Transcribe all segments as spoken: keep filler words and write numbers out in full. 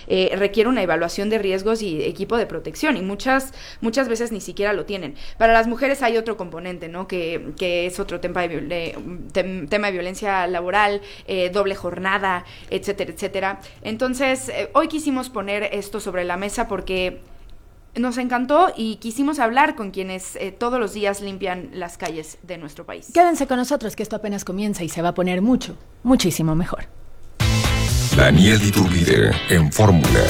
eh, requiere una evaluación de riesgos y equipo de protección, y muchas, muchas veces ni siquiera lo tienen. Para las mujeres hay otro componente, ¿no? Que, que es otro tema de, de, tem, tema de violencia laboral, eh, doble jornada, etcétera, etcétera. Entonces, eh, hoy quisimos poner esto sobre la mesa porque nos encantó y quisimos hablar con quienes eh, todos los días limpian las calles de nuestro país. Quédense con nosotros, que esto apenas comienza y se va a poner mucho, muchísimo mejor. Daniel Iturbide en Fórmula.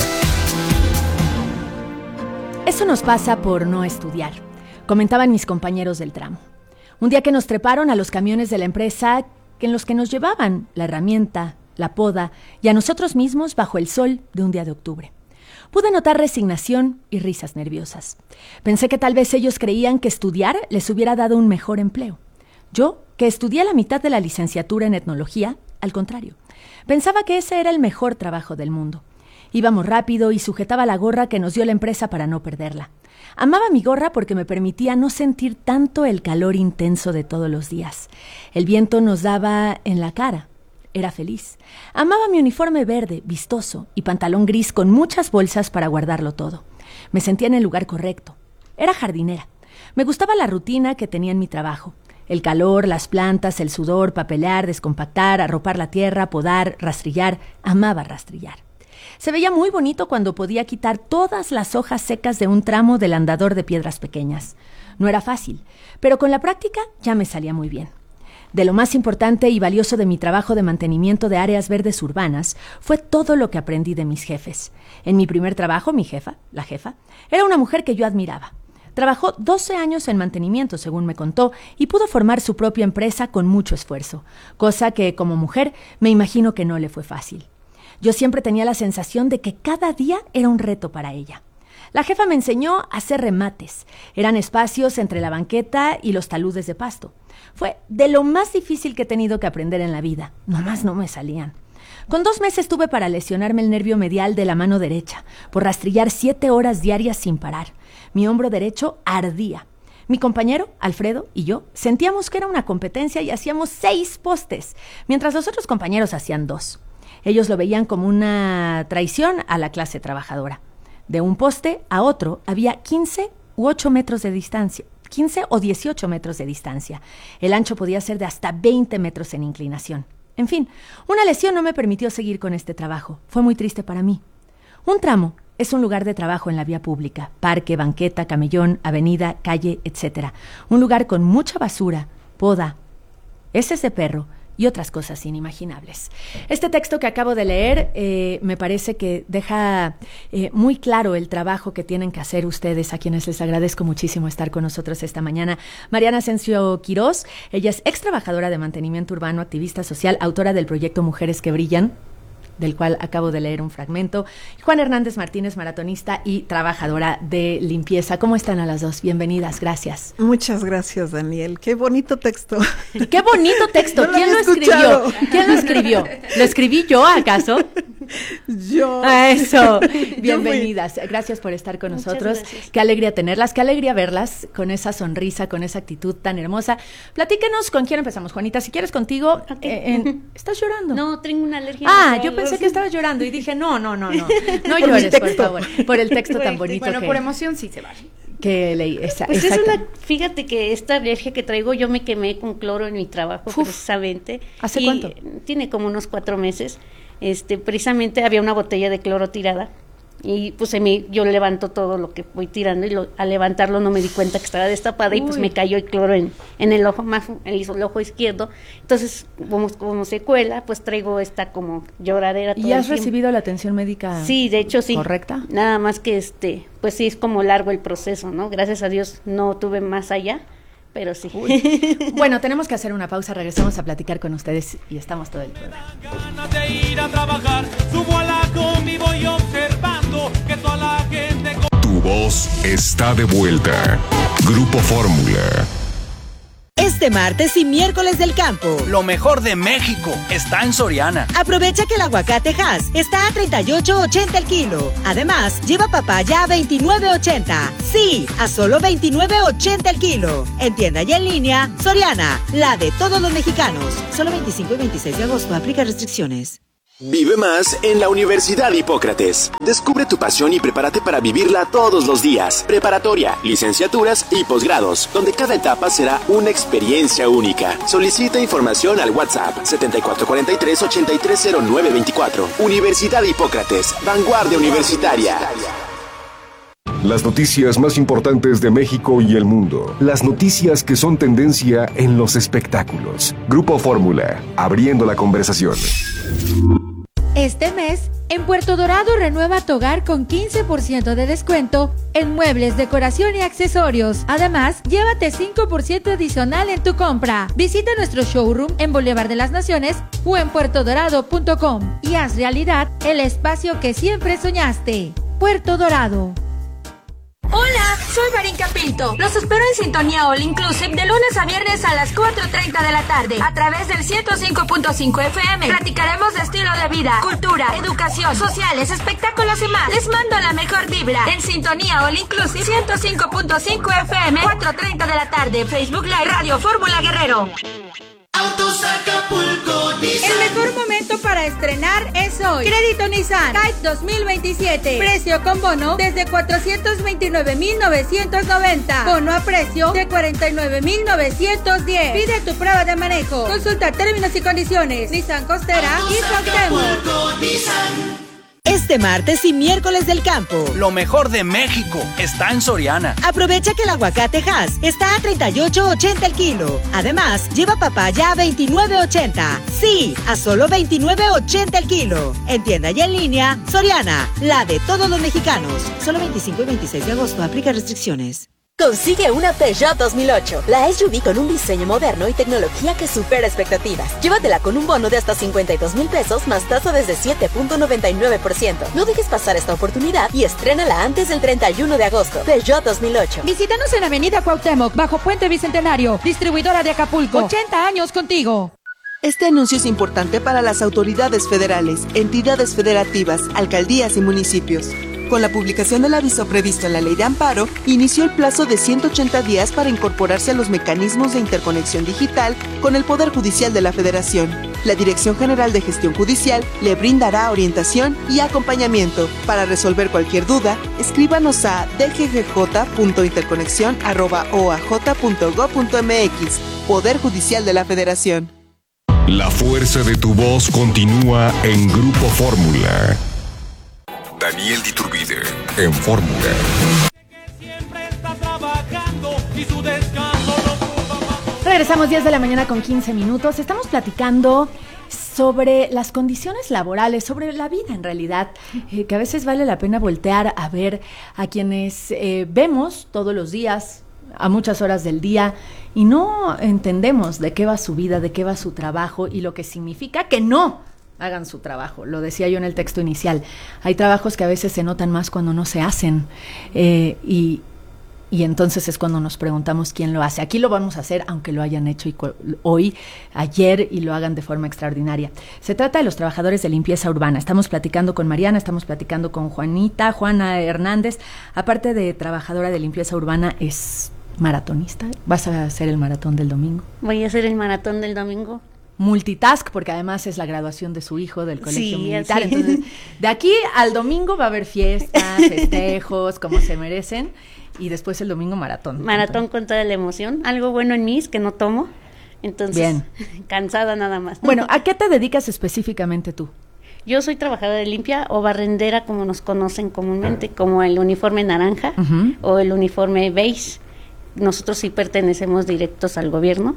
Eso nos pasa por no estudiar, comentaban mis compañeros del tramo. Un día que nos treparon a los camiones de la empresa en los que nos llevaban la herramienta, la poda y a nosotros mismos bajo el sol de un día de octubre. Pude notar resignación y risas nerviosas. Pensé que tal vez ellos creían que estudiar les hubiera dado un mejor empleo. Yo, que estudié la mitad de la licenciatura en etnología, al contrario, pensaba que ese era el mejor trabajo del mundo. Íbamos rápido y sujetaba la gorra que nos dio la empresa para no perderla. Amaba mi gorra porque me permitía no sentir tanto el calor intenso de todos los días. El viento nos daba en la cara. Era feliz. Amaba mi uniforme verde, vistoso, y pantalón gris con muchas bolsas para guardarlo todo. Me sentía en el lugar correcto. Era jardinera. Me gustaba la rutina que tenía en mi trabajo. El calor, las plantas, el sudor, papelear, descompactar, arropar la tierra, podar, rastrillar. Amaba rastrillar. Se veía muy bonito cuando podía quitar todas las hojas secas de un tramo del andador de piedras pequeñas. No era fácil, pero con la práctica ya me salía muy bien. De lo más importante y valioso de mi trabajo de mantenimiento de áreas verdes urbanas fue todo lo que aprendí de mis jefes. En mi primer trabajo, mi jefa, la jefa, era una mujer que yo admiraba. Trabajó doce años en mantenimiento, según me contó, y pudo formar su propia empresa con mucho esfuerzo, cosa que, como mujer, me imagino que no le fue fácil. Yo siempre tenía la sensación de que cada día era un reto para ella. La jefa me enseñó a hacer remates. Eran espacios entre la banqueta y los taludes de pasto. Fue de lo más difícil que he tenido que aprender en la vida. Nomás no me salían. Con dos meses tuve para lesionarme el nervio medial de la mano derecha, por rastrillar siete horas diarias sin parar. Mi hombro derecho ardía. Mi compañero, Alfredo, y yo sentíamos que era una competencia y hacíamos seis postes, mientras los otros compañeros hacían dos. Ellos lo veían como una traición a la clase trabajadora. De un poste a otro había quince u ocho metros de distancia, quince o dieciocho metros de distancia. El ancho podía ser de hasta veinte metros en inclinación. En fin, una lesión no me permitió seguir con este trabajo. Fue muy triste para mí. Un tramo es un lugar de trabajo en la vía pública, parque, banqueta, camellón, avenida, calle, etcétera. Un lugar con mucha basura, poda, heces de perro y otras cosas inimaginables. Este texto que acabo de leer eh, me parece que deja eh, muy claro el trabajo que tienen que hacer ustedes, a quienes les agradezco muchísimo estar con nosotros esta mañana. Mariana Asensio Quirós, ella es ex trabajadora de mantenimiento urbano, activista social, autora del proyecto Mujeres que Brillan, del cual acabo de leer un fragmento. Juan Hernández Martínez, maratonista y trabajadora de limpieza. ¿Cómo están a las dos? Bienvenidas, gracias. Muchas gracias, Daniel. Qué bonito texto. ¡Qué bonito texto! No ¿Quién lo escuchado. escribió? ¿Quién lo escribió? ¿Lo escribí yo, acaso? Yo. A eso. Bienvenidas. Gracias por estar con Muchas nosotros. gracias. Qué alegría tenerlas, qué alegría verlas con esa sonrisa, con esa actitud tan hermosa. Platíquenos con quién empezamos, Juanita. Si quieres contigo. Ok. eh, en- ¿Estás llorando? No, tengo una alergia. Ah, nasal, yo pensé algo que así. estabas llorando y dije, no, no, no, no. No Por llores, mi por texto. favor. Por el texto tan Por el bonito Bueno, que, por emoción sí se vale. que leí. Esa, Pues es exacto. una, fíjate que esta alergia que traigo, yo me quemé con cloro en mi trabajo, Uf. precisamente. ¿Hace Y cuánto? Tiene como unos cuatro meses. Este, precisamente había una botella de cloro tirada y pues se me, yo levanto todo lo que voy tirando y lo, al levantarlo no me di cuenta que estaba destapada y pues Uy. me cayó el cloro en, en el ojo más, el, el ojo izquierdo. Entonces, como, como secuela, pues traigo esta como lloradera todo ¿Y el has tiempo. recibido la atención médica? Sí, de hecho sí. ¿Correcta? Nada más que este, pues sí es como largo el proceso, ¿no? Gracias a Dios no tuve más allá, pero sí. Bueno, tenemos que hacer una pausa, regresamos a platicar con ustedes y estamos todo el programa. Ganas de ir a trabajar, subo a la combi, voy observando que toda la gente. Tu voz está de vuelta. Grupo Fórmula. Este martes y miércoles del campo. Lo mejor de México está en Soriana. Aprovecha que el aguacate Hass está a treinta y ocho ochenta el kilo. Además, lleva papaya a veintinueve ochenta. Sí, a solo veintinueve ochenta el kilo. En tienda y en línea, Soriana, la de todos los mexicanos. Solo veinticinco y veintiséis de agosto, aplica restricciones. Vive más en la Universidad Hipócrates. Descubre tu pasión y prepárate para vivirla todos los días. Preparatoria, licenciaturas y posgrados, donde cada etapa será una experiencia única. Solicita información al WhatsApp setenta y cuatro cuarenta y tres ochenta y tres cero nueve veinticuatro. Universidad Hipócrates, vanguardia universitaria. Las noticias más importantes de México y el mundo. Las noticias que son tendencia en los espectáculos. Grupo Fórmula, abriendo la conversación. Este mes, en Puerto Dorado renueva tu hogar con quince por ciento de descuento en muebles, decoración y accesorios. Además, llévate cinco por ciento adicional en tu compra. Visita nuestro showroom en Boulevard de las Naciones o en puerto dorado punto com y haz realidad el espacio que siempre soñaste. Puerto Dorado. Hola, soy Marinka Pinto. Los espero en Sintonía All Inclusive de lunes a viernes a las cuatro treinta de la tarde a través del ciento cinco punto cinco F M. Platicaremos de estilo de vida, cultura, educación, sociales, espectáculos y más. Les mando la mejor vibra en Sintonía All Inclusive ciento cinco punto cinco F M, cuatro treinta de la tarde. Facebook Live Radio Fórmula Guerrero. Autos Acapulco Nissan. El mejor momento para estrenar es hoy. Crédito Nissan Kite dos mil veintisiete. Precio con bono desde cuatrocientos veintinueve mil novecientos noventa. Bono a precio de cuarenta y nueve mil novecientos diez. Pide tu prueba de manejo. Consulta términos y condiciones. Nissan Costera y Cuauhtémoc. Este martes y miércoles del campo. Lo mejor de México está en Soriana. Aprovecha que el aguacate Hass está a treinta y ocho ochenta el kilo. Además, lleva papaya a veintinueve ochenta. Sí, a solo veintinueve ochenta el kilo. En tienda y en línea, Soriana, la de todos los mexicanos. Solo veinticinco y veintiséis de agosto, aplica restricciones. Consigue una Peugeot dos mil ocho, la S U V con un diseño moderno y tecnología que supera expectativas. Llévatela con un bono de hasta cincuenta y dos mil pesos más tasa desde siete punto noventa y nueve por ciento. No dejes pasar esta oportunidad y estrénala antes del treinta y uno de agosto. Peugeot dos mil ocho. Visítanos en Avenida Cuauhtémoc, bajo Puente Bicentenario, distribuidora de Acapulco. ochenta años contigo. Este anuncio es importante para las autoridades federales, entidades federativas, alcaldías y municipios. Con la publicación del aviso previsto en la Ley de Amparo, inició el plazo de ciento ochenta días para incorporarse a los mecanismos de interconexión digital con el Poder Judicial de la Federación. La Dirección General de Gestión Judicial le brindará orientación y acompañamiento. Para resolver cualquier duda, escríbanos a d g g j punto interconexión arroba o a j punto gob punto m x. Poder Judicial de la Federación. La fuerza de tu voz continúa en Grupo Fórmula. Daniel Diturbide, en Fórmula. Regresamos diez de la mañana con quince minutos. Estamos platicando sobre las condiciones laborales, sobre la vida en realidad, eh, que a veces vale la pena voltear a ver a quienes eh, vemos todos los días, a muchas horas del día, y no entendemos de qué va su vida, de qué va su trabajo y lo que significa que no hagan su trabajo. Lo decía yo en el texto inicial. Hay trabajos que a veces se notan más cuando no se hacen, eh, y, y entonces es cuando nos preguntamos quién lo hace. Aquí lo vamos a hacer aunque lo hayan hecho y co- hoy, ayer, y lo hagan de forma extraordinaria. Se trata de los trabajadores de limpieza urbana. Estamos platicando con Mariana, estamos platicando con Juanita, Juana Hernández. Aparte de trabajadora de limpieza urbana, es maratonista. ¿Vas a hacer el maratón del domingo? Voy a hacer el maratón del domingo. Multitask, porque además es la graduación de su hijo del colegio sí, militar. Así. Entonces, de aquí al domingo va a haber fiestas, festejos, como se merecen, y después el domingo maratón. Maratón con toda la emoción. Algo bueno en mí es que no tomo, entonces bien. Cansada nada más. Bueno, ¿a qué te dedicas específicamente tú? Yo soy trabajadora de limpia o barrendera, como nos conocen comúnmente, como el uniforme naranja uh-huh. o el uniforme beige. Nosotros sí pertenecemos directos al gobierno.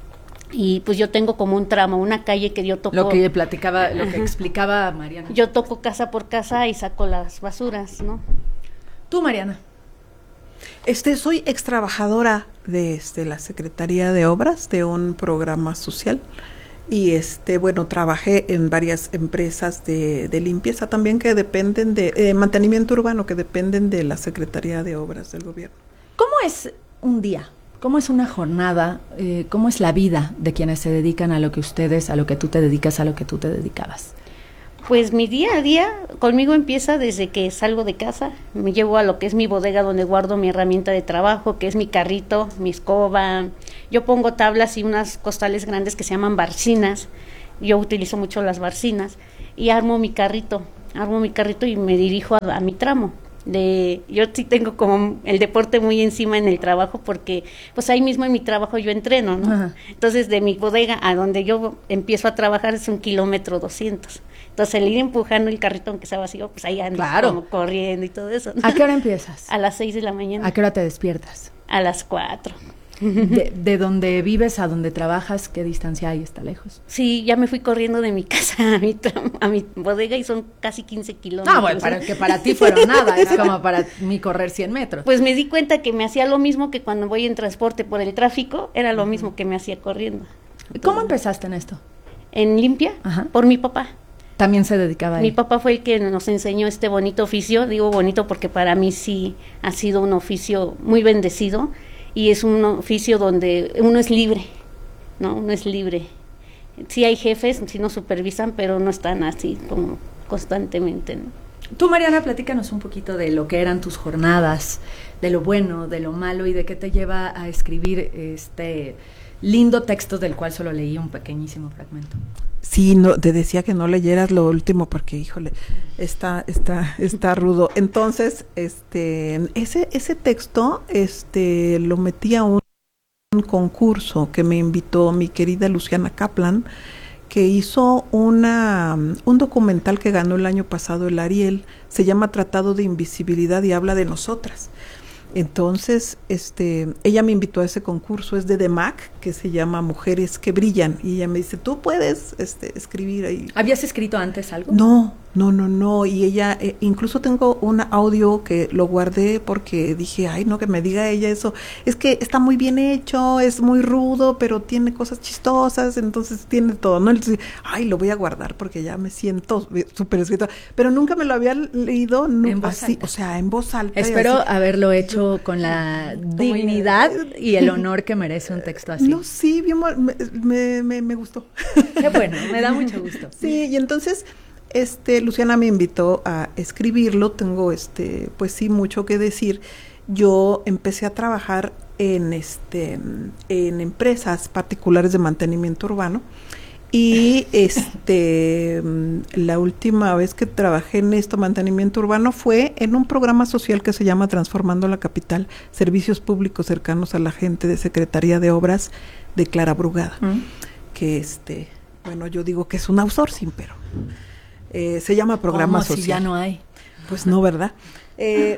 Y pues yo tengo como un tramo, una calle que yo toco. Lo que platicaba, lo que explicaba Mariana. Yo toco casa por casa y saco las basuras, ¿no? Tú, Mariana. Este, soy ex trabajadora de este, la Secretaría de Obras, de un programa social. Y este, bueno, trabajé en varias empresas de, de limpieza también que dependen de eh, mantenimiento urbano, que dependen de la Secretaría de Obras del gobierno. ¿Cómo es un día? ¿Cómo es una jornada? Eh, ¿Cómo es la vida de quienes se dedican a lo que ustedes, a lo que tú te dedicas, a lo que tú te dedicabas? Pues mi día a día conmigo empieza desde que salgo de casa, me llevo a lo que es mi bodega donde guardo mi herramienta de trabajo, que es mi carrito, mi escoba. Yo pongo tablas y unas costales grandes que se llaman barcinas. Yo utilizo mucho las barcinas. y armo mi carrito, armo mi carrito y me dirijo a, a mi tramo. De, yo sí tengo como el deporte muy encima en el trabajo porque pues ahí mismo en mi trabajo yo entreno, ¿no? Ajá. Entonces de mi bodega a donde yo empiezo a trabajar es un kilómetro doscientos. Entonces el ir empujando el carrito aunque sea vacío, pues ahí ando claro. como corriendo y todo eso, ¿no? ¿A qué hora empiezas? A las seis de la mañana. ¿A qué hora te despiertas? A las cuatro. De, de donde vives a donde trabajas, ¿qué distancia hay? ¿Está lejos? Sí, ya me fui corriendo de mi casa a mi, a mi bodega y son casi quince kilómetros. Ah, bueno, para que para ti fueron nada, es como para mí correr cien metros. Pues me di cuenta que me hacía lo mismo que cuando voy en transporte por el tráfico, era lo mismo que me hacía corriendo. ¿Cómo empezaste en esto? En limpia, Ajá. por mi papá. También se dedicaba a él. Mi papá fue el que nos enseñó este bonito oficio, digo bonito porque para mí sí ha sido un oficio muy bendecido. Y es un oficio donde uno es libre, ¿no? Uno es libre. Sí hay jefes, sí nos supervisan, pero no están así como constantemente, ¿no? Tú, Mariana, platícanos un poquito de lo que eran tus jornadas, de lo bueno, de lo malo y de qué te lleva a escribir este lindo texto del cual solo leí un pequeñísimo fragmento. Sí, no, te decía que no leyeras lo último porque, híjole, está, está, está rudo. Entonces, este, ese, ese texto, este, lo metí a un, un concurso que me invitó mi querida Luciana Kaplan, que hizo una, un documental que ganó el año pasado el Ariel, se llama Tratado de Invisibilidad y habla de nosotras. Entonces, este, ella me invitó a ese concurso, es de D E M A C, que se llama Mujeres que Brillan, y ella me dice, tú puedes este, escribir ahí. ¿Habías escrito antes algo? No, no, no, no, y ella, eh, incluso tengo un audio que lo guardé porque dije, ay, no, que me diga ella eso, es que está muy bien hecho, es muy rudo, pero tiene cosas chistosas, entonces tiene todo, ¿no? Entonces, ay, lo voy a guardar porque ya me siento súper escritora, pero nunca me lo había leído, no, en voz así, alta. O sea, en voz alta. Espero haberlo hecho con la dignidad y el honor que merece un texto así. No, sí, bien, me, me, me gustó. Qué bueno, me da mucho gusto. Sí, y entonces, este, Luciana me invitó a escribirlo, tengo, este, pues sí, mucho que decir. Yo empecé a trabajar en, este, en empresas particulares de mantenimiento urbano. Y este la última vez que trabajé en esto, mantenimiento urbano, fue en un programa social que se llama Transformando la Capital, servicios públicos cercanos a la gente, de Secretaría de Obras de Clara Brugada, ¿Mm? que este, bueno, yo digo que es un outsourcing, pero eh, se llama programa ¿Cómo social. Si ya no hay? Pues no, ¿verdad? Eh,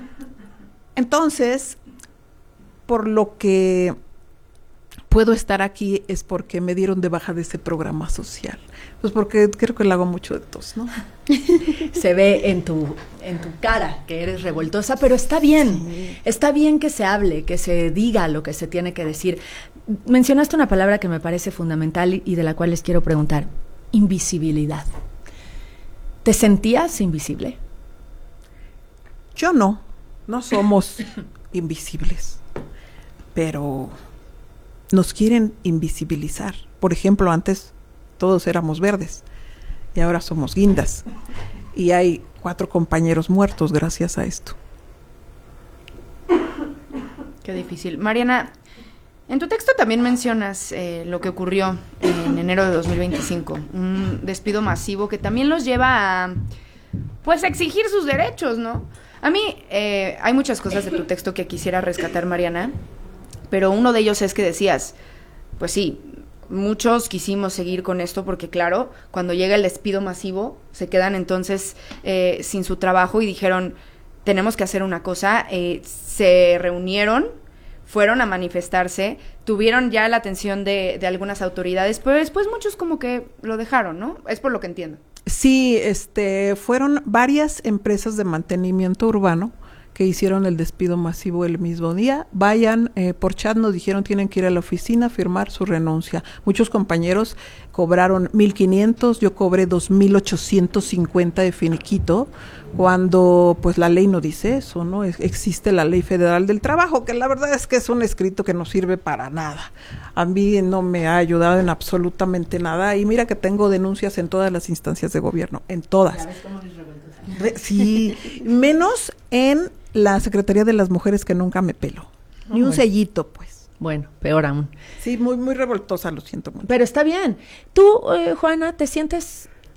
entonces, por lo que puedo estar aquí es porque me dieron de baja de ese programa social. Pues porque creo que lo hago mucho de tos, ¿no? Se ve en tu en tu cara que eres revoltosa, pero está bien. Sí. Está bien que se hable, que se diga lo que se tiene que decir. Mencionaste una palabra que me parece fundamental y de la cual les quiero preguntar. Invisibilidad. ¿Te sentías invisible? Yo no. No somos invisibles. Pero nos quieren invisibilizar. Por ejemplo, antes todos éramos verdes y ahora somos guindas. Y hay cuatro compañeros muertos gracias a esto. Qué difícil. Mariana, en tu texto también mencionas eh, lo que ocurrió en enero de dos mil veinticinco. Un despido masivo que también los lleva a, pues, a exigir sus derechos, ¿no? A mí eh, hay muchas cosas de tu texto que quisiera rescatar, Mariana. Pero uno de ellos es que decías, pues sí, muchos quisimos seguir con esto porque, claro, cuando llega el despido masivo, se quedan entonces eh, sin su trabajo y dijeron, tenemos que hacer una cosa. Eh, se reunieron, fueron a manifestarse, tuvieron ya la atención de, de algunas autoridades, pero después muchos como que lo dejaron, ¿no? Es por lo que entiendo. Sí, este, fueron varias empresas de mantenimiento urbano que hicieron el despido masivo el mismo día. Vayan, eh, por chat nos dijeron tienen que ir a la oficina a firmar su renuncia. Muchos compañeros cobraron mil quinientos, yo cobré dos mil ochocientos cincuenta de finiquito, cuando pues la ley no dice eso, ¿no? Es, existe la Ley Federal del Trabajo, que la verdad es que es un escrito que no sirve para nada. A mí no me ha ayudado en absolutamente nada, y mira que tengo denuncias en todas las instancias de gobierno, en todas. ¿Ya ves cómo eres revoltosa? Sí, menos en la Secretaría de las Mujeres, que nunca me peló. Oh, Ni un bueno. sellito, pues. Bueno, peor aún. Sí, muy muy revoltosa, lo siento mucho. Pero está bien. Tú, eh, Juana, ¿te sientes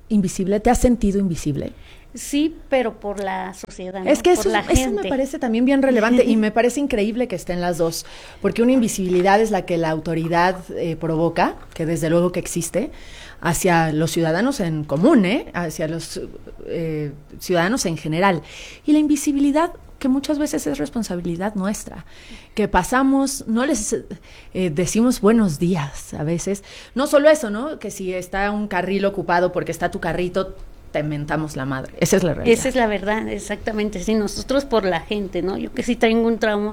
invisible? ¿Te has sentido invisible? Sí, pero por la sociedad, ¿no? Es que por eso, la eso gente. me parece también bien relevante y me parece increíble que estén las dos, porque una invisibilidad es la que la autoridad eh, provoca, que desde luego que existe, hacia los ciudadanos en común, ¿eh? hacia los eh, ciudadanos en general. Y la invisibilidad, que muchas veces es responsabilidad nuestra, que pasamos, no les eh, decimos buenos días a veces. No solo eso, ¿no? Que si está un carril ocupado porque está tu carrito, te mentamos la madre. Esa es la realidad. Esa es la verdad, exactamente. Sí, nosotros por la gente, ¿no? Yo que sí tengo un trauma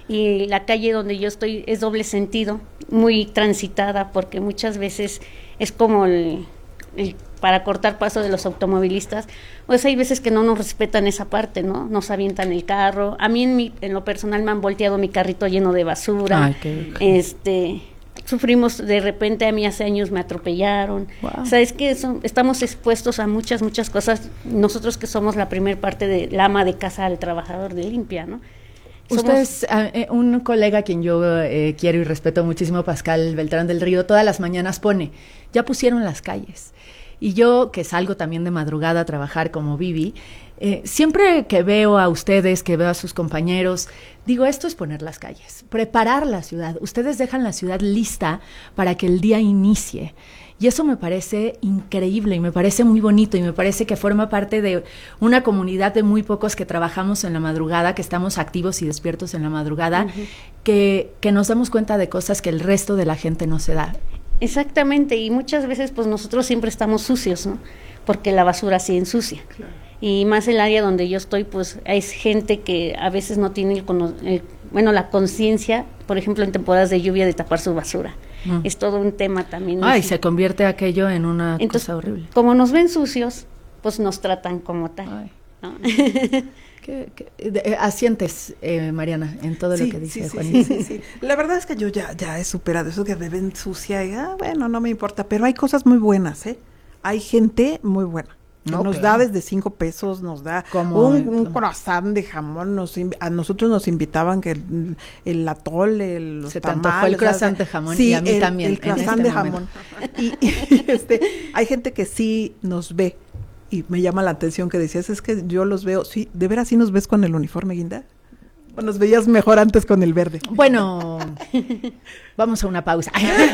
y la calle donde yo estoy es doble sentido, muy transitada, porque muchas veces es como el, el para cortar paso de los automovilistas. Pues hay veces que no nos respetan esa parte, ¿no? Nos avientan el carro. A mí en, mi, en lo personal me han volteado mi carrito lleno de basura. Ay, qué... Este... Sufrimos de repente, a mí hace años me atropellaron. Wow. O sea, es que son, estamos expuestos a muchas, muchas cosas. Nosotros que somos la primer parte de la ama de casa del trabajador de limpia, ¿no? Ustedes, eh, un colega a quien yo eh, quiero y respeto muchísimo, Pascal Beltrán del Río, todas las mañanas pone, ya pusieron las calles. Y yo, que salgo también de madrugada a trabajar como Vivi, eh, siempre que veo a ustedes, que veo a sus compañeros, digo, esto es poner las calles, preparar la ciudad. Ustedes dejan la ciudad lista para que el día inicie. Y eso me parece increíble y me parece muy bonito y me parece que forma parte de una comunidad de muy pocos que trabajamos en la madrugada, que estamos activos y despiertos en la madrugada, uh-huh. que, que nos damos cuenta de cosas que el resto de la gente no se da. Exactamente, y muchas veces pues nosotros siempre estamos sucios, ¿no? Porque la basura sí ensucia. Claro. Y más el área donde yo estoy, pues hay gente que a veces no tiene el, el bueno, la conciencia, por ejemplo, en temporadas de lluvia, de tapar su basura. Mm. Es todo un tema también. Ay, se convierte aquello en una Entonces, cosa horrible. Como nos ven sucios, pues nos tratan como tal. Ay. ¿No? ¿Qué, qué, de, asientes, eh, Mariana, en todo sí, lo que dice sí, Juanita? Sí, sí, sí. La verdad es que yo ya, ya he superado eso que me ven sucia y, ah, bueno, no me importa, pero hay cosas muy buenas, ¿eh? Hay gente muy buena. No, nos claro. da desde cinco pesos, nos da un, un croissant de jamón, nos, a nosotros nos invitaban que el, el atole, los Se tamales. Se te antojó el croissant de jamón sí, y a mí el, también. el croissant este de momento. jamón. Y, y este, hay gente que sí nos ve y me llama la atención que decías, es que yo los veo, sí, ¿de veras sí nos ves con el uniforme, Guinda? ¿O nos veías mejor antes con el verde? Bueno, vamos a una pausa.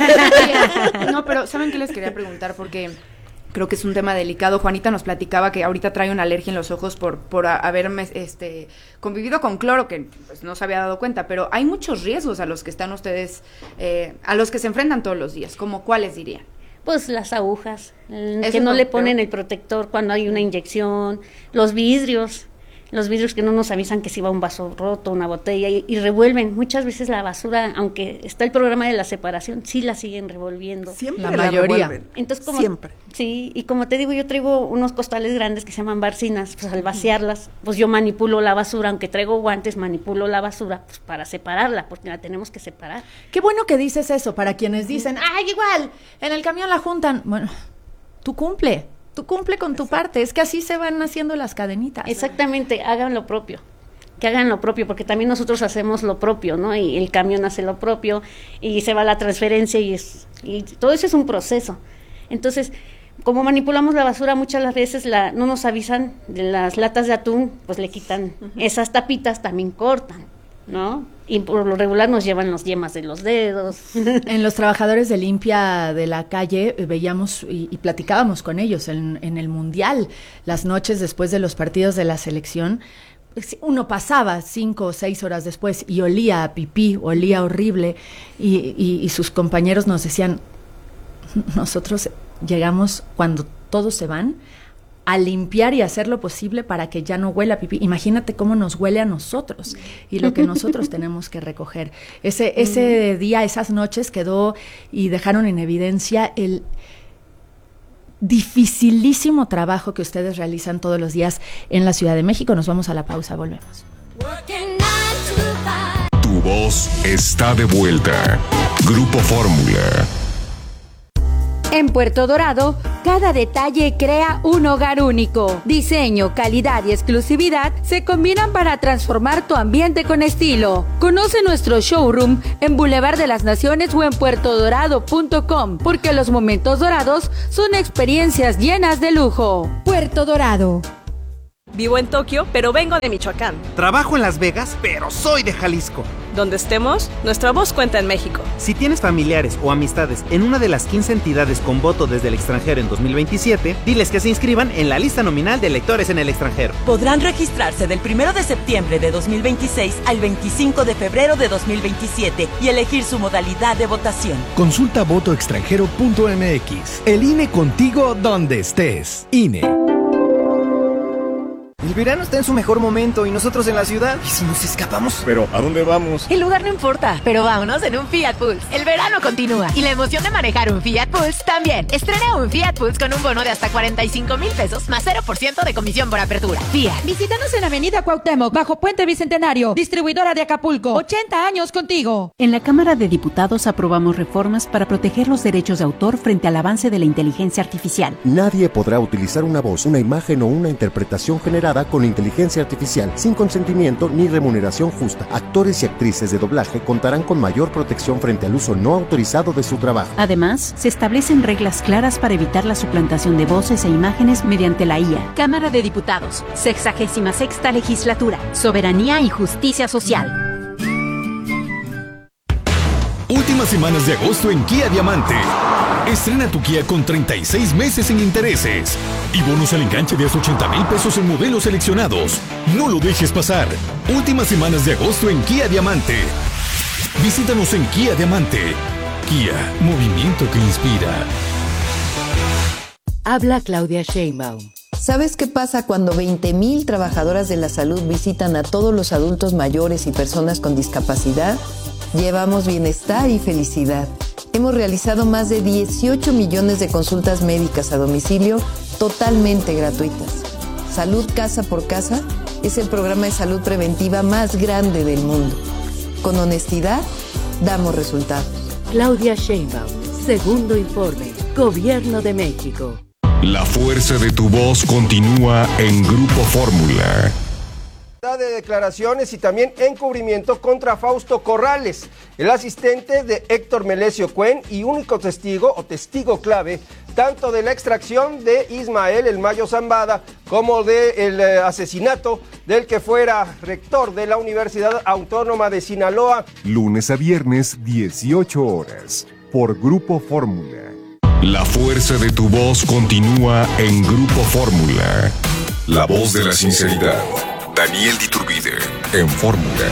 No, pero ¿saben qué les quería preguntar? Porque creo que es un tema delicado. Juanita nos platicaba que ahorita trae una alergia en los ojos por por haber este, convivido con cloro, que pues, no se había dado cuenta, pero hay muchos riesgos a los que están ustedes, eh, a los que se enfrentan todos los días. ¿Cómo cuáles dirían? Pues las agujas, que no le ponen el protector cuando hay una inyección, los vidrios, los vidrios que no nos avisan que si va un vaso roto, una botella, y, y revuelven. Muchas veces la basura, aunque está el programa de la separación, sí la siguen revolviendo. Siempre la, la mayoría. Revuelven. Entonces, como, Siempre. Sí, y como te digo, yo traigo unos costales grandes que se llaman barcinas, pues al vaciarlas, pues yo manipulo la basura, aunque traigo guantes, manipulo la basura, pues para separarla, porque la tenemos que separar. Qué bueno que dices eso, para quienes dicen, ¡ay, igual! En el camión la juntan. Bueno, tú cumple. Tú cumple con tu parte, es que así se van haciendo las cadenitas. Exactamente, hagan lo propio, que hagan lo propio, porque también nosotros hacemos lo propio, ¿no? Y el camión hace lo propio, y se va la transferencia, y, es, y todo eso es un proceso. Entonces, como manipulamos la basura, muchas las veces la, no nos avisan de las latas de atún, pues le quitan uh-huh. esas tapitas, también cortan, ¿no? Y por lo regular nos llevan las yemas de los dedos. En los trabajadores de limpia de la calle eh, veíamos y, y platicábamos con ellos en, en el Mundial, las noches después de los partidos de la selección. Uno pasaba cinco o seis horas después y olía a pipí, olía horrible, y, y, y sus compañeros nos decían, nosotros llegamos cuando todos se van a limpiar y hacer lo posible para que ya no huela a pipí. Imagínate cómo nos huele a nosotros y lo que nosotros tenemos que recoger. Ese, ese día, esas noches quedó y dejaron en evidencia el dificilísimo trabajo que ustedes realizan todos los días en la Ciudad de México. Nos vamos a la pausa, volvemos. Tu voz está de vuelta. Grupo Fórmula. En Puerto Dorado, cada detalle crea un hogar único. Diseño, calidad y exclusividad se combinan para transformar tu ambiente con estilo. Conoce nuestro showroom en Boulevard de las Naciones o en puerto dorado punto com, porque los momentos dorados son experiencias llenas de lujo. Puerto Dorado. Vivo en Tokio, pero vengo de Michoacán. Trabajo en Las Vegas, pero soy de Jalisco. Donde estemos, nuestra voz cuenta en México. Si tienes familiares o amistades en una de las quince entidades con voto desde el extranjero en dos mil veintisiete, diles que se inscriban en la lista nominal de electores en el extranjero. Podrán registrarse del primero de septiembre de dos mil veintiséis al veinticinco de febrero de dos mil veintisiete y elegir su modalidad de votación. Consulta voto extranjero punto m x. El I N E contigo donde estés. I N E. El verano está en su mejor momento y nosotros en la ciudad. ¿Y si nos escapamos? ¿Pero a dónde vamos? El lugar no importa, pero vámonos en un Fiat Pulse. El verano continúa y la emoción de manejar un Fiat Pulse también. Estrena un Fiat Pulse con un bono de hasta cuarenta y cinco mil pesos más cero por ciento de comisión por apertura. Fiat. Visítanos en Avenida Cuauhtémoc, bajo Puente Bicentenario, distribuidora de Acapulco. ochenta años contigo. En la Cámara de Diputados aprobamos reformas para proteger los derechos de autor frente al avance de la inteligencia artificial. Nadie podrá utilizar una voz, una imagen o una interpretación generada con inteligencia artificial sin consentimiento ni remuneración justa. Actores y actrices de doblaje contarán con mayor protección frente al uso no autorizado de su trabajo. Además, se establecen reglas claras para evitar la suplantación de voces e imágenes mediante la I A. Cámara de Diputados, sexagésima sexta legislatura, soberanía y justicia social. Últimas semanas de agosto en Kia Diamante. Estrena tu Kia con treinta y seis meses sin intereses y bonos al enganche de hasta ochenta mil pesos en modelos seleccionados. No lo dejes pasar. Últimas semanas de agosto en Kia Diamante. Visítanos en Kia Diamante. Kia, movimiento que inspira. Habla Claudia Sheinbaum. ¿Sabes qué pasa cuando veinte mil trabajadoras de la salud visitan a todos los adultos mayores y personas con discapacidad? Llevamos bienestar y felicidad. Hemos realizado más de dieciocho millones de consultas médicas a domicilio totalmente gratuitas. Salud Casa por Casa es el programa de salud preventiva más grande del mundo. Con honestidad, damos resultados. Claudia Sheinbaum, segundo informe, Gobierno de México. La fuerza de tu voz continúa en Grupo Fórmula. De declaraciones y también encubrimiento contra Fausto Corrales, el asistente de Héctor Melesio Cuen y único testigo o testigo clave tanto de la extracción de Ismael El Mayo Zambada como del de asesinato del que fuera rector de la Universidad Autónoma de Sinaloa. Lunes a viernes, dieciocho horas, por Grupo Fórmula. La fuerza de tu voz continúa en Grupo Fórmula. La voz de la sinceridad. Daniel Diturbide, en Fórmula.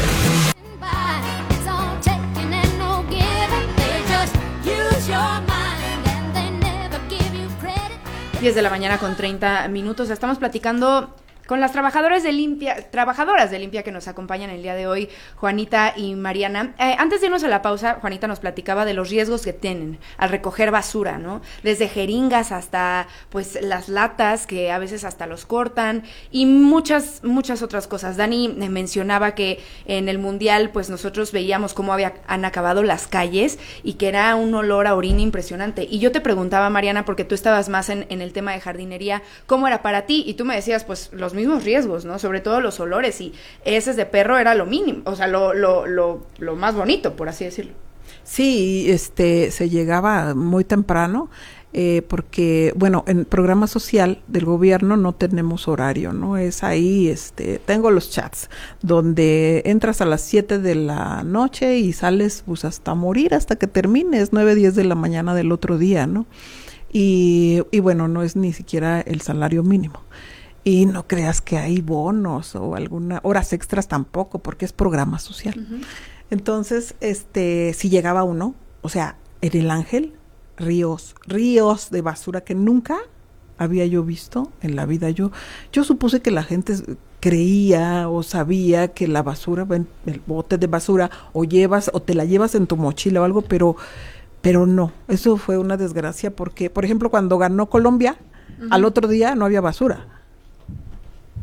diez de la mañana con treinta minutos. Estamos platicando con las trabajadoras de limpia, trabajadoras de limpia que nos acompañan el día de hoy, Juanita y Mariana. Eh, antes de irnos a la pausa, Juanita nos platicaba de los riesgos que tienen al recoger basura, ¿no? Desde jeringas hasta, pues, las latas que a veces hasta los cortan y muchas, muchas otras cosas. Dani eh, mencionaba que en el Mundial, pues, nosotros veíamos cómo había, han acabado las calles y que era un olor a orina impresionante. Y yo te preguntaba, Mariana, porque tú estabas más en, en el tema de jardinería, ¿cómo era para ti? Y tú me decías, pues, los mismos riesgos, ¿no? Sobre todo los olores, y heces de perro era lo mínimo, o sea, lo, lo, lo, lo más bonito, por así decirlo. Sí, este, se llegaba muy temprano, eh, porque, bueno, en programa social del gobierno no tenemos horario, ¿no? Es ahí, este, tengo los chats, donde entras a las siete de la noche y sales, pues, hasta morir, hasta que termines, nueve, diez de la mañana del otro día, ¿no? Y, y bueno, no es ni siquiera el salario mínimo. Y no creas que hay bonos o alguna horas extras tampoco, porque es programa social. Uh-huh. Entonces, este, si llegaba uno, o sea, en el Ángel, ríos, ríos de basura que nunca había yo visto en la vida. Yo, yo supuse que la gente creía o sabía que la basura, el bote de basura, o llevas, o te la llevas en tu mochila o algo, pero, pero no, eso fue una desgracia porque, por ejemplo, cuando ganó Colombia, uh-huh, al otro día no había basura.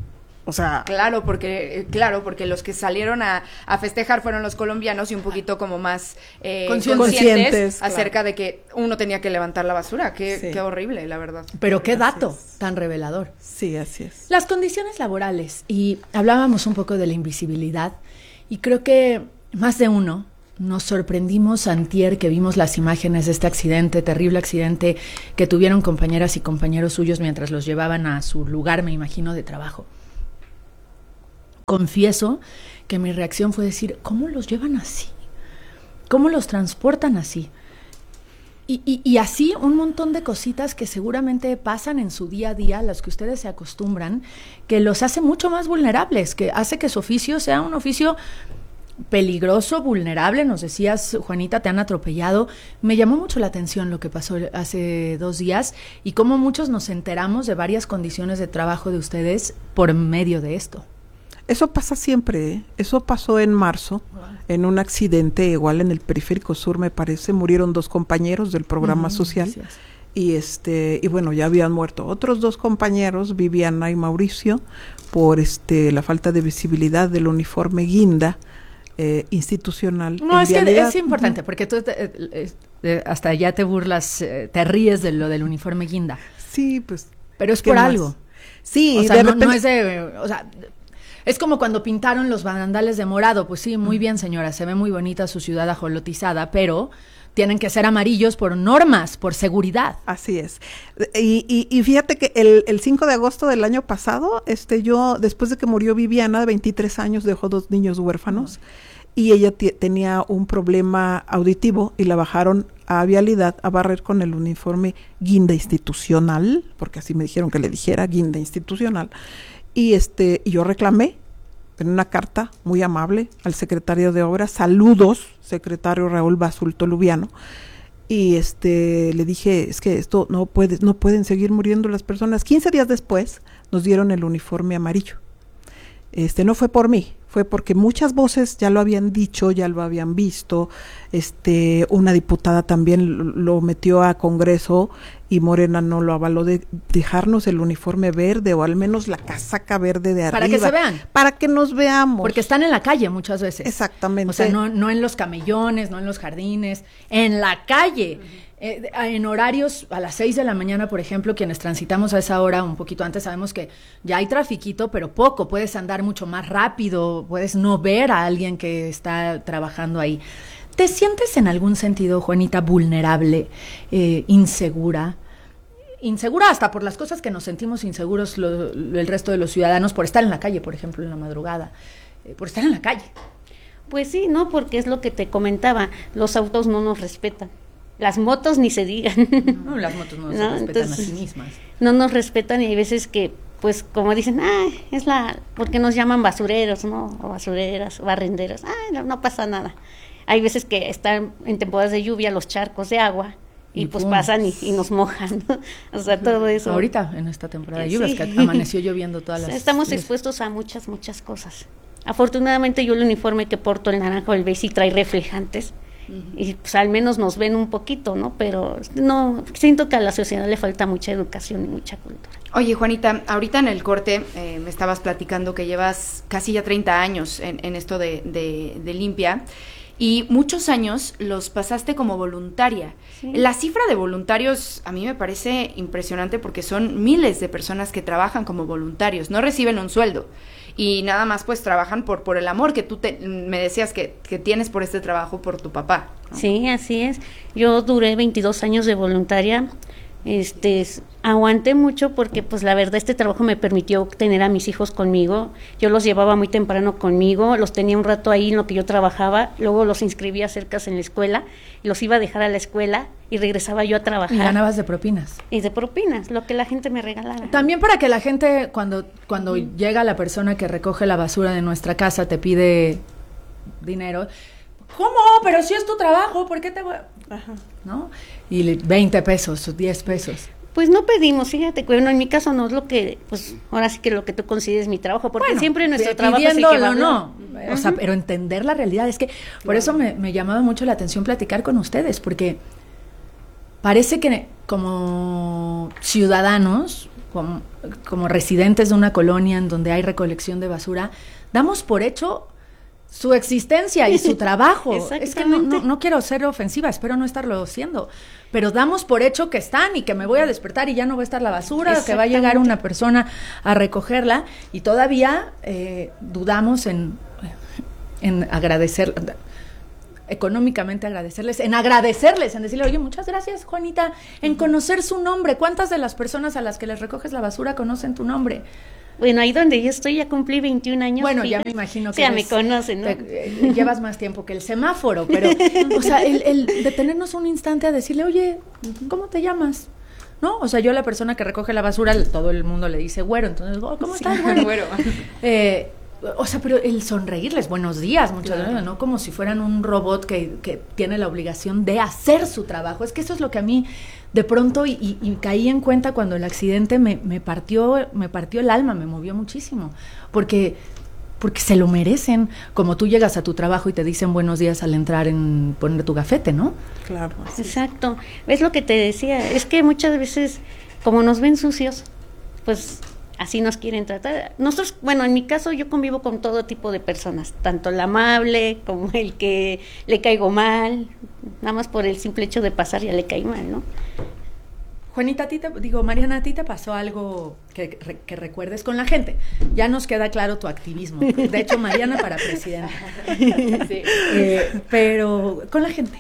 O sea, claro, porque claro, porque los que salieron a, a festejar fueron los colombianos y un poquito como más eh, conscientes, conscientes acerca claro. de que uno tenía que levantar la basura. Qué, sí. qué horrible, la verdad. Pero qué dato tan revelador. Sí, así es. Las condiciones laborales, y hablábamos un poco de la invisibilidad, y creo que más de uno nos sorprendimos antier que vimos las imágenes de este accidente, terrible accidente que tuvieron compañeras y compañeros suyos mientras los llevaban a su lugar, me imagino, de trabajo. Confieso que mi reacción fue decir, ¿cómo los llevan así? ¿Cómo los transportan así? Y, y, y así un montón de cositas que seguramente pasan en su día a día, a las que ustedes se acostumbran, que los hace mucho más vulnerables, que hace que su oficio sea un oficio peligroso, vulnerable. Nos decías, Juanita, te han atropellado. Me llamó mucho la atención lo que pasó hace dos días y cómo muchos nos enteramos de varias condiciones de trabajo de ustedes por medio de esto. Eso pasa siempre, ¿eh? Eso pasó en marzo, wow. en un accidente igual en el Periférico Sur, me parece, murieron dos compañeros del programa uh-huh, social gracias. y este y bueno, ya habían muerto otros dos compañeros, Viviana y Mauricio, por este la falta de visibilidad del uniforme guinda eh, institucional. No, es vialidad. que es importante, uh-huh. porque tú te, eh, hasta ya te burlas, eh, te ríes de lo del uniforme guinda. Sí, pues. Pero es por más? algo. Sí, o sea, no, repente... no es de, o sea, es como cuando pintaron los barandales de morado. Pues sí, muy bien, señora, se ve muy bonita su ciudad ajolotizada, pero tienen que ser amarillos por normas, por seguridad. Así es. Y, y, y fíjate que el, el cinco de agosto del año pasado, este, yo, después de que murió Viviana, de veintitrés años, dejó dos niños huérfanos, uh-huh. y ella t- tenía un problema auditivo y la bajaron a vialidad a barrer con el uniforme guinda institucional, porque así me dijeron que le dijera, guinda institucional. Y este, y yo reclamé en una carta muy amable al secretario de Obras, saludos, secretario Raúl Basulto Lubiano, y este le dije, es que esto no puede, no pueden seguir muriendo las personas. quince días después nos dieron el uniforme amarillo. Este no fue por mí, fue porque muchas voces ya lo habían dicho, ya lo habían visto. Este, una diputada también lo metió a Congreso y Morena no lo avaló, de dejarnos el uniforme verde o al menos la casaca verde de arriba. Para que se vean. Para que nos veamos. Porque están en la calle muchas veces. Exactamente. O sea, no, no en los camellones, no en los jardines, en la calle. Uh-huh. Eh, en horarios a las seis de la mañana, por ejemplo, quienes transitamos a esa hora un poquito antes, sabemos que ya hay trafiquito, pero poco, puedes andar mucho más rápido, puedes no ver a alguien que está trabajando ahí. ¿Te sientes en algún sentido, Juanita, vulnerable, eh, insegura? Insegura hasta por las cosas que nos sentimos inseguros lo, lo, el resto de los ciudadanos, por estar en la calle, por ejemplo, en la madrugada, eh, por estar en la calle. Pues sí, no, porque es lo que te comentaba, los autos no nos respetan. Las motos ni se digan. No, las motos no, no se respetan entonces, a sí mismas. No nos respetan y hay veces que, pues, como dicen, ah, es la, porque nos llaman basureros, ¿no? O basureras, barrenderas, ah, no, no pasa nada. Hay veces que están en temporadas de lluvia los charcos de agua y, y pues pum. pasan y, y nos mojan, ¿no? O sea, todo eso. Ahorita, en esta temporada de lluvias, sí. que amaneció lloviendo todas las... Estamos días. expuestos a muchas, muchas cosas. Afortunadamente yo el uniforme que porto, el naranja o el beige, sí trae reflejantes. Uh-huh. Y pues al menos nos ven un poquito, ¿no? Pero no, siento que a la sociedad le falta mucha educación y mucha cultura. Oye, Juanita, ahorita en el corte eh, me estabas platicando que llevas casi ya treinta años en, en esto de, de, de limpia y muchos años los pasaste como voluntaria. Sí. La cifra de voluntarios a mí me parece impresionante porque son miles de personas que trabajan como voluntarios, no reciben un sueldo. Y nada más pues trabajan por por el amor que tú te, me decías que, que tienes por este trabajo por tu papá, ¿no? Sí, así es. Yo duré veintidós años de voluntaria. Este, aguanté mucho porque pues la verdad este trabajo me permitió tener a mis hijos conmigo. Yo los llevaba muy temprano conmigo, los tenía un rato ahí en lo que yo trabajaba, luego los inscribía cerca en la escuela, los iba a dejar a la escuela y regresaba yo a trabajar. Y ganabas de propinas. Y de propinas, lo que la gente me regalaba. También para que la gente, cuando, cuando uh-huh. llega la persona que recoge la basura de nuestra casa, te pide dinero. ¿Cómo? Pero si es tu trabajo, ¿por qué te voy a...? Ajá. ¿No? Y veinte pesos, diez pesos. Pues no pedimos, fíjate, bueno, en mi caso no es lo que, pues ahora sí que lo que tú consideres mi trabajo, porque bueno, siempre nuestro trabajo es el que va, no, uh-huh. o sea, pero entender la realidad, es que por claro. eso me, me llamaba mucho la atención platicar con ustedes, porque parece que como ciudadanos, como, como residentes de una colonia en donde hay recolección de basura, damos por hecho su existencia y su trabajo. Es que no, no, no quiero ser ofensiva, espero no estarlo siendo, pero damos por hecho que están y que me voy a despertar y ya no va a estar la basura, que va a llegar una persona a recogerla, y todavía eh, dudamos en, en agradecer, económicamente agradecerles, en agradecerles, en decirle, oye, muchas gracias, Juanita, en conocer su nombre. ¿Cuántas de las personas a las que les recoges la basura conocen tu nombre? Bueno, ahí donde yo estoy ya cumplí veintiún años. Bueno, ya me imagino que ya eres, me conocen, ¿no? Te, eh, llevas más tiempo que el semáforo, pero, o sea, el, el detenernos un instante a decirle, oye, ¿cómo te llamas? ¿No? O sea, yo la persona que recoge la basura, todo el mundo le dice güero, entonces, oh, ¿cómo estás, güero? güero. Eh, o sea, pero el sonreírles, buenos días, muchas veces, ¿no? Como si fueran un robot que, que tiene la obligación de hacer su trabajo. Es que eso es lo que a mí, de pronto, y, y, y caí en cuenta cuando el accidente me, me partió, me partió el alma, me movió muchísimo, porque, porque se lo merecen, como tú llegas a tu trabajo y te dicen buenos días al entrar en poner tu gafete, ¿no? Claro. Exacto. Es lo que te decía, es que muchas veces, como nos ven sucios, pues así nos quieren tratar. Nosotros, bueno, en mi caso yo convivo con todo tipo de personas, tanto el amable como el que le caigo mal, nada más por el simple hecho de pasar ya le cae mal, ¿no? Juanita, a ti te, digo, Mariana, ¿a ti te pasó algo que, que recuerdes con la gente? Ya nos queda claro tu activismo. De hecho, Mariana para presidenta. Sí. Eh, pero con la gente.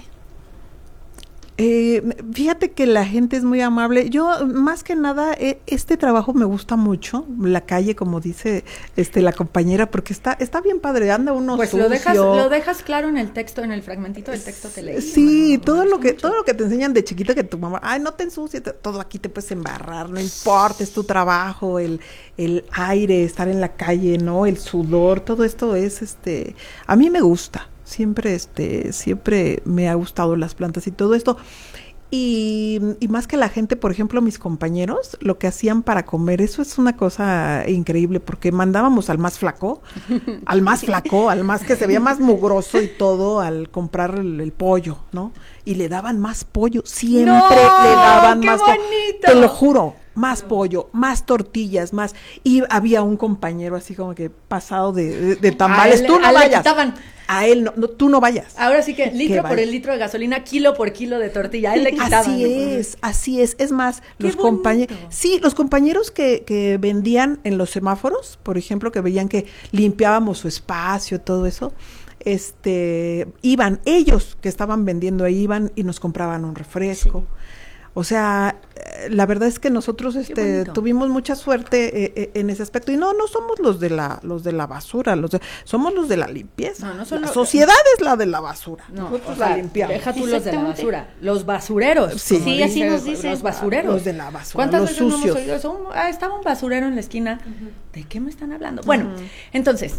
Eh, fíjate que la gente es muy amable. Yo, más que nada, eh, este trabajo me gusta mucho, la calle, como dice este la compañera, porque está está bien padre, anda uno pues sucio. lo dejas lo dejas claro en el texto, en el fragmentito del texto que leí. Sí, todo lo que mucho. todo lo que te enseñan de chiquito, que tu mamá, ay, no te ensucies, todo aquí te puedes embarrar, no importa, es tu trabajo, el el aire, estar en la calle, ¿no? El sudor, todo esto es, este, a mí me gusta. Siempre, este, siempre me ha gustado las plantas y todo esto. Y, y más que la gente, por ejemplo, mis compañeros, lo que hacían para comer, eso es una cosa increíble, porque mandábamos al más flaco, al más flaco, al más que se veía más mugroso y todo, al comprar el, el pollo, ¿no? Y le daban más pollo, siempre ¡No! le daban ¡Qué más bonito! Te lo juro, más pollo, más tortillas, más. Y había un compañero así como que pasado de, de, de tamales, él, tú no vayas. Quitaban. A él no, no, tú no vayas. Ahora sí que litro por vaya. el litro de gasolina, kilo por kilo de tortilla, a él le quitaban. Así es, así es. Es más, los compañeros, sí, los compañeros que, que vendían en los semáforos, por ejemplo, que veían que limpiábamos su espacio, todo eso, este, iban, ellos que estaban vendiendo ahí, iban y nos compraban un refresco. Sí. O sea, la verdad es que nosotros este tuvimos mucha suerte eh, eh, en ese aspecto, y no no somos los de la los de la basura, los de, somos los de la limpieza. No, no son la los, sociedad es la de la basura. No, nosotros o sea, la limpiamos. Deja tú los de la basura, los basureros. Sí, sí así nos dicen. Los basureros. Los de la basura, ¿Cuántas los veces no sucios? hemos oído eso? Un, ah, estaba un basurero en la esquina. Uh-huh. ¿De qué me están hablando? Uh-huh. Bueno, entonces,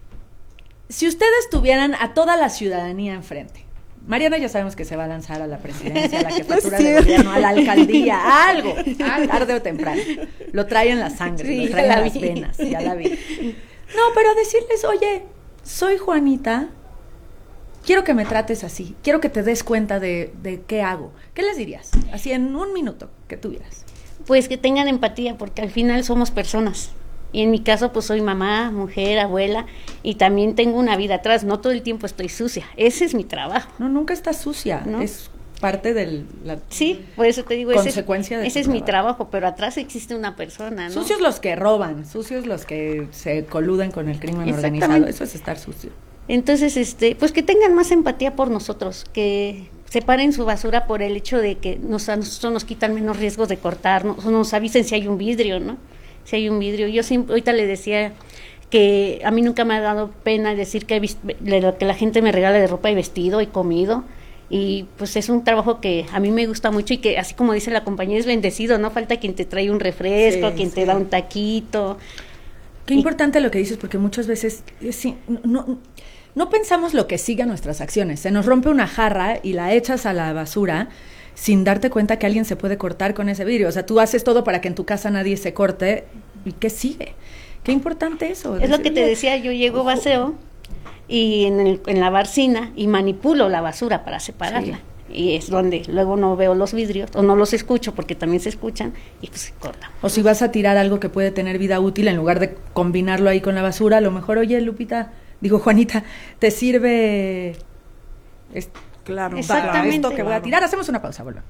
si ustedes tuvieran a toda la ciudadanía enfrente, Mariana ya sabemos que se va a lanzar a la presidencia, a la jefatura de gobierno, a la alcaldía, a algo, a tarde o temprano. Lo trae en la sangre, sí, lo trae en las venas, ya la vi. No, pero decirles, oye, soy Juanita, quiero que me trates así, quiero que te des cuenta de, de qué hago. ¿Qué les dirías? Así en un minuto que tuvieras. Pues que tengan empatía, porque al final somos personas. Y en mi caso, pues soy mamá, mujer, abuela, y también tengo una vida atrás. No todo el tiempo estoy sucia. Ese es mi trabajo. No, nunca estás sucia. ¿No? Es parte de la sí, por eso te digo, consecuencia ese, de ese es trabajo. Mi trabajo, pero atrás existe una persona, ¿no? Sucios los que roban, sucios los que se coluden con el crimen organizado. Eso es estar sucio. Entonces, este, pues que tengan más empatía por nosotros, que separen su basura por el hecho de que nos, a nosotros nos quitan menos riesgos de cortarnos, o nos avisen si hay un vidrio, ¿no? Si hay un vidrio. Yo siempre, ahorita le decía que a mí nunca me ha dado pena decir que, he visto, que la gente me regala de ropa y vestido y comido, y pues es un trabajo que a mí me gusta mucho, y que así como dice la compañera, es bendecido, no falta quien te trae un refresco, sí, quien sí. te da un taquito. Qué y, importante lo que dices, porque muchas veces sí, no, no, no pensamos lo que sigue a nuestras acciones. Se nos rompe una jarra y la echas a la basura sin darte cuenta que alguien se puede cortar con ese vidrio. O sea, tú haces todo para que en tu casa nadie se corte. ¿Y qué sigue? Qué importante eso. Es lo que te decía, yo llego vacío y en, el, en la barcina y manipulo la basura para separarla. Sí. y es donde luego no veo los vidrios o no los escucho porque también se escuchan y pues se cortan. O si vas a tirar algo que puede tener vida útil, en lugar de combinarlo ahí con la basura, a lo mejor, oye, Lupita, digo, Juanita, ¿te sirve es, claro, para esto que voy a tirar? Hacemos una pausa, volvemos.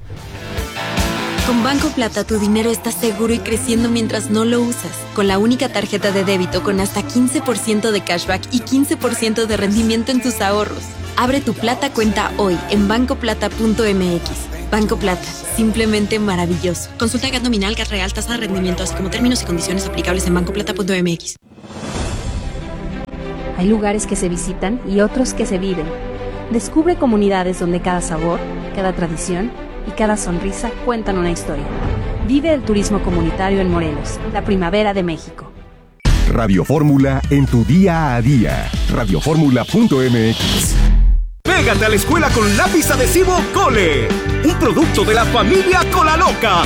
Con Banco Plata tu dinero está seguro y creciendo mientras no lo usas. Con la única tarjeta de débito con hasta quince por ciento de cashback y quince por ciento de rendimiento en tus ahorros. Abre tu Plata cuenta hoy en banco plata punto m x. Banco Plata, simplemente maravilloso. Consulta G A T nominal, G A T real, tasa de rendimiento, así como términos y condiciones aplicables en banco plata punto m x. Hay lugares que se visitan y otros que se viven. Descubre comunidades donde cada sabor, cada tradición y cada sonrisa cuentan una historia. Vive el turismo comunitario en Morelos, la primavera de México. Radio Fórmula en tu día a día. radio fórmula punto m x. Pégate a la escuela con lápiz adhesivo Cole, un producto de la familia Cola Loca.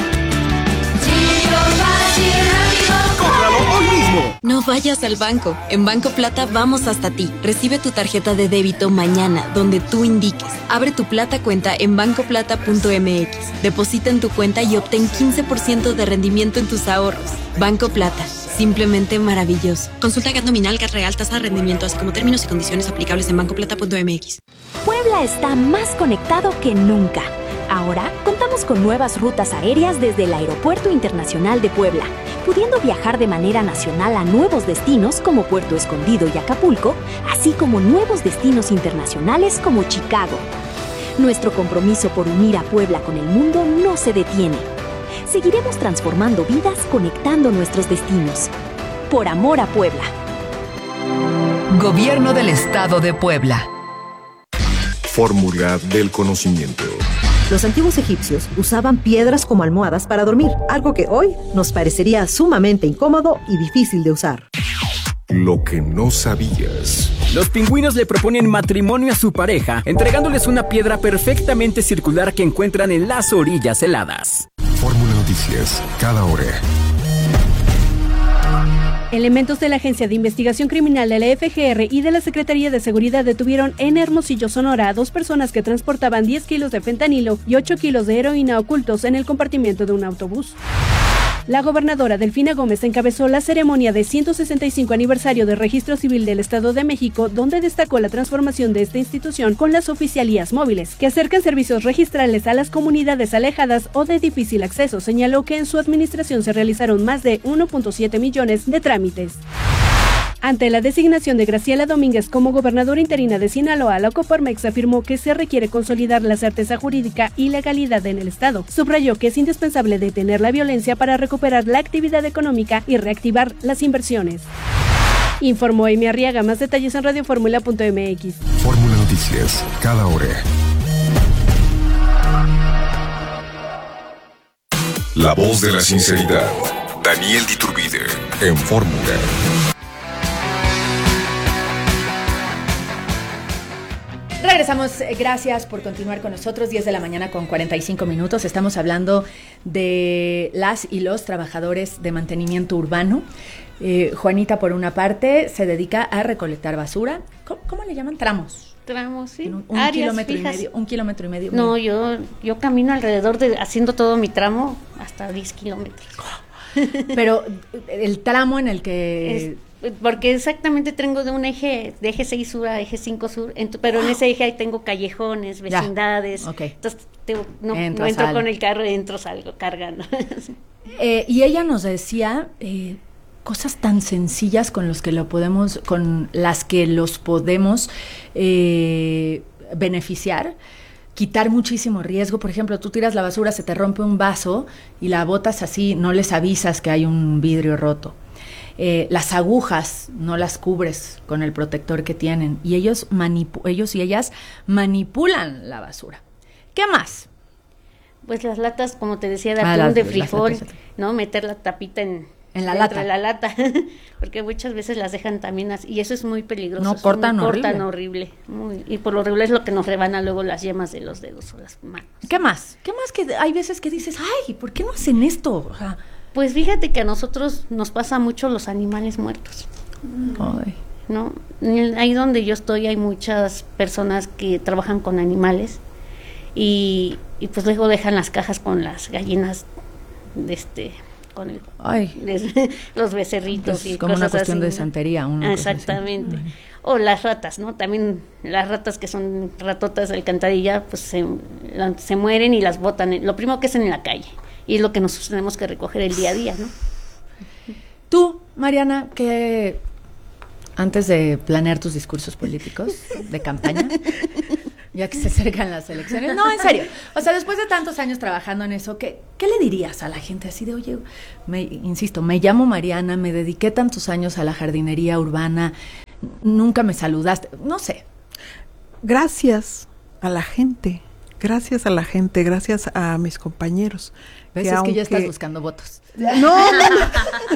¡Córralo hoy mismo! No vayas al banco. En Banco Plata vamos hasta ti. Recibe tu tarjeta de débito mañana, donde tú indiques. Abre tu Plata cuenta en banco plata punto m x. Deposita en tu cuenta y obtén quince por ciento de rendimiento en tus ahorros. Banco Plata. Simplemente maravilloso. Consulta G A T nominal, G A T real, tasa de rendimiento, así como términos y condiciones aplicables en banco plata punto m x. Puebla está más conectado que nunca. Ahora contamos con nuevas rutas aéreas desde el Aeropuerto Internacional de Puebla, pudiendo viajar de manera nacional a nuevos destinos como Puerto Escondido y Acapulco, así como nuevos destinos internacionales como Chicago. Nuestro compromiso por unir a Puebla con el mundo no se detiene. Seguiremos transformando vidas conectando nuestros destinos. Por amor a Puebla. Gobierno del Estado de Puebla. Fórmula del conocimiento. Los antiguos egipcios usaban piedras como almohadas para dormir, algo que hoy nos parecería sumamente incómodo y difícil de usar. Lo que no sabías. Los pingüinos le proponen matrimonio a su pareja, entregándoles una piedra perfectamente circular que encuentran en las orillas heladas. Fórmula Noticias, cada hora. Elementos de la Agencia de Investigación Criminal de la F G R y de la Secretaría de Seguridad detuvieron en Hermosillo, Sonora, a dos personas que transportaban diez kilos de fentanilo y ocho kilos de heroína ocultos en el compartimiento de un autobús. La gobernadora Delfina Gómez encabezó la ceremonia de ciento sesenta y cinco aniversario del Registro Civil del Estado de México, donde destacó la transformación de esta institución con las oficialías móviles, que acercan servicios registrales a las comunidades alejadas o de difícil acceso. Señaló que en su administración se realizaron más de uno punto siete millones de trámites. Ante la designación de Graciela Domínguez como gobernadora interina de Sinaloa, la Coparmex afirmó que se requiere consolidar la certeza jurídica y legalidad en el Estado. Subrayó que es indispensable detener la violencia para recuperar la actividad económica y reactivar las inversiones. Informó Amy Arriaga. Más detalles en radio fórmula punto m x. Fórmula Noticias, cada hora. La voz de la sinceridad. Daniel Diturbide, en Fórmula. Regresamos, gracias por continuar con nosotros, diez de la mañana con cuarenta y cinco minutos. Estamos hablando de las y los trabajadores de mantenimiento urbano. Eh, Juanita, por una parte, se dedica a recolectar basura. ¿Cómo, cómo le llaman? Tramos. Tramos, sí. Un, un Áreas kilómetro fijas. y medio. Un kilómetro y medio. No, yo, yo camino alrededor de, haciendo todo mi tramo, hasta diez kilómetros. Pero el tramo en el que... Es, porque exactamente tengo de un eje, de eje seis sur a eje cinco sur, ent- pero en ese eje ahí tengo callejones, vecindades, okay. Entonces te, no, Entro, no entro salgo. con el carro, entro, salgo cargando. eh, y ella nos decía eh, cosas tan sencillas con los que lo podemos, con las que los podemos eh, beneficiar. Quitar muchísimo riesgo. Por ejemplo, tú tiras la basura, se te rompe un vaso y la botas así, no les avisas que hay un vidrio roto. Eh, las agujas no las cubres con el protector que tienen y ellos, manipu- ellos y ellas manipulan la basura. ¿Qué más? Pues las latas, como te decía, de Ah, atún, las- de las frijol, latas. ¿no? Meter la tapita en, En la dentro lata. de la lata, porque muchas veces las dejan también así, y eso es muy peligroso. No, es cortan muy, cortan horrible. horrible. Muy- y por lo regular es lo que nos rebana luego las yemas de los dedos o las manos. ¿Qué más? ¿Qué más que hay veces que dices, ay, ¿por qué no hacen esto? O sea, Pues fíjate que a nosotros nos pasa mucho los animales muertos. ay. ¿No? Ahí donde yo estoy hay muchas personas que trabajan con animales y, y pues luego dejan las cajas con las gallinas de este con el, Ay. de, los becerritos pues y como cosas una cuestión así, de ¿no? santería, una exactamente. O las ratas, ¿no? También las ratas que son ratotas de alcantarilla, pues se, la, se mueren y las botan. En, lo primero que hacen en la calle. Y es lo que nosotros tenemos que recoger el día a día, ¿no? Tú, Mariana, que antes de planear tus discursos políticos de campaña, ya que se acercan las elecciones, no, en serio, o sea, después de tantos años trabajando en eso, ¿qué, qué le dirías a la gente así de, oye, me, insisto, me llamo Mariana, me dediqué tantos años a la jardinería urbana, nunca me saludaste, no sé. Gracias a la gente, gracias a la gente, gracias a mis compañeros. ¿Ves? Que es aunque... que ya estás buscando votos. No, no, no.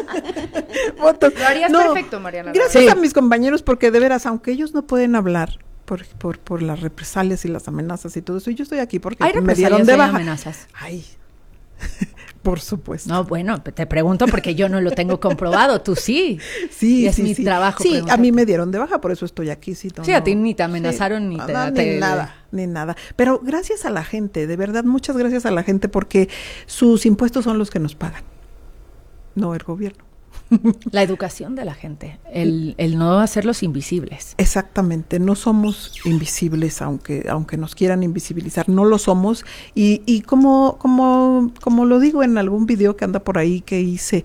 Votos. Lo harías no. perfecto, Mariana. Gracias Sí. a mis compañeros, porque de veras, aunque ellos no pueden hablar por, por, por las represalias y las amenazas y todo eso, yo estoy aquí porque ¿Hay me dieron de hay baja. amenazas? Ay, por supuesto. No, bueno, te pregunto porque yo no lo tengo comprobado, tú sí. Sí, y es sí, mi sí. trabajo. Sí, preguntar. a mí me dieron de baja, por eso estoy aquí. Sí, no, Sí, a ti ni te amenazaron sí, ni te, no, te- ni nada, ni nada. Pero gracias a la gente, de verdad, muchas gracias a la gente, porque sus impuestos son los que nos pagan, no el gobierno. La educación de la gente, el, el no hacerlos invisibles. Exactamente, no somos invisibles, aunque aunque nos quieran invisibilizar, no lo somos. Y, y como como como lo digo en algún video que anda por ahí que hice,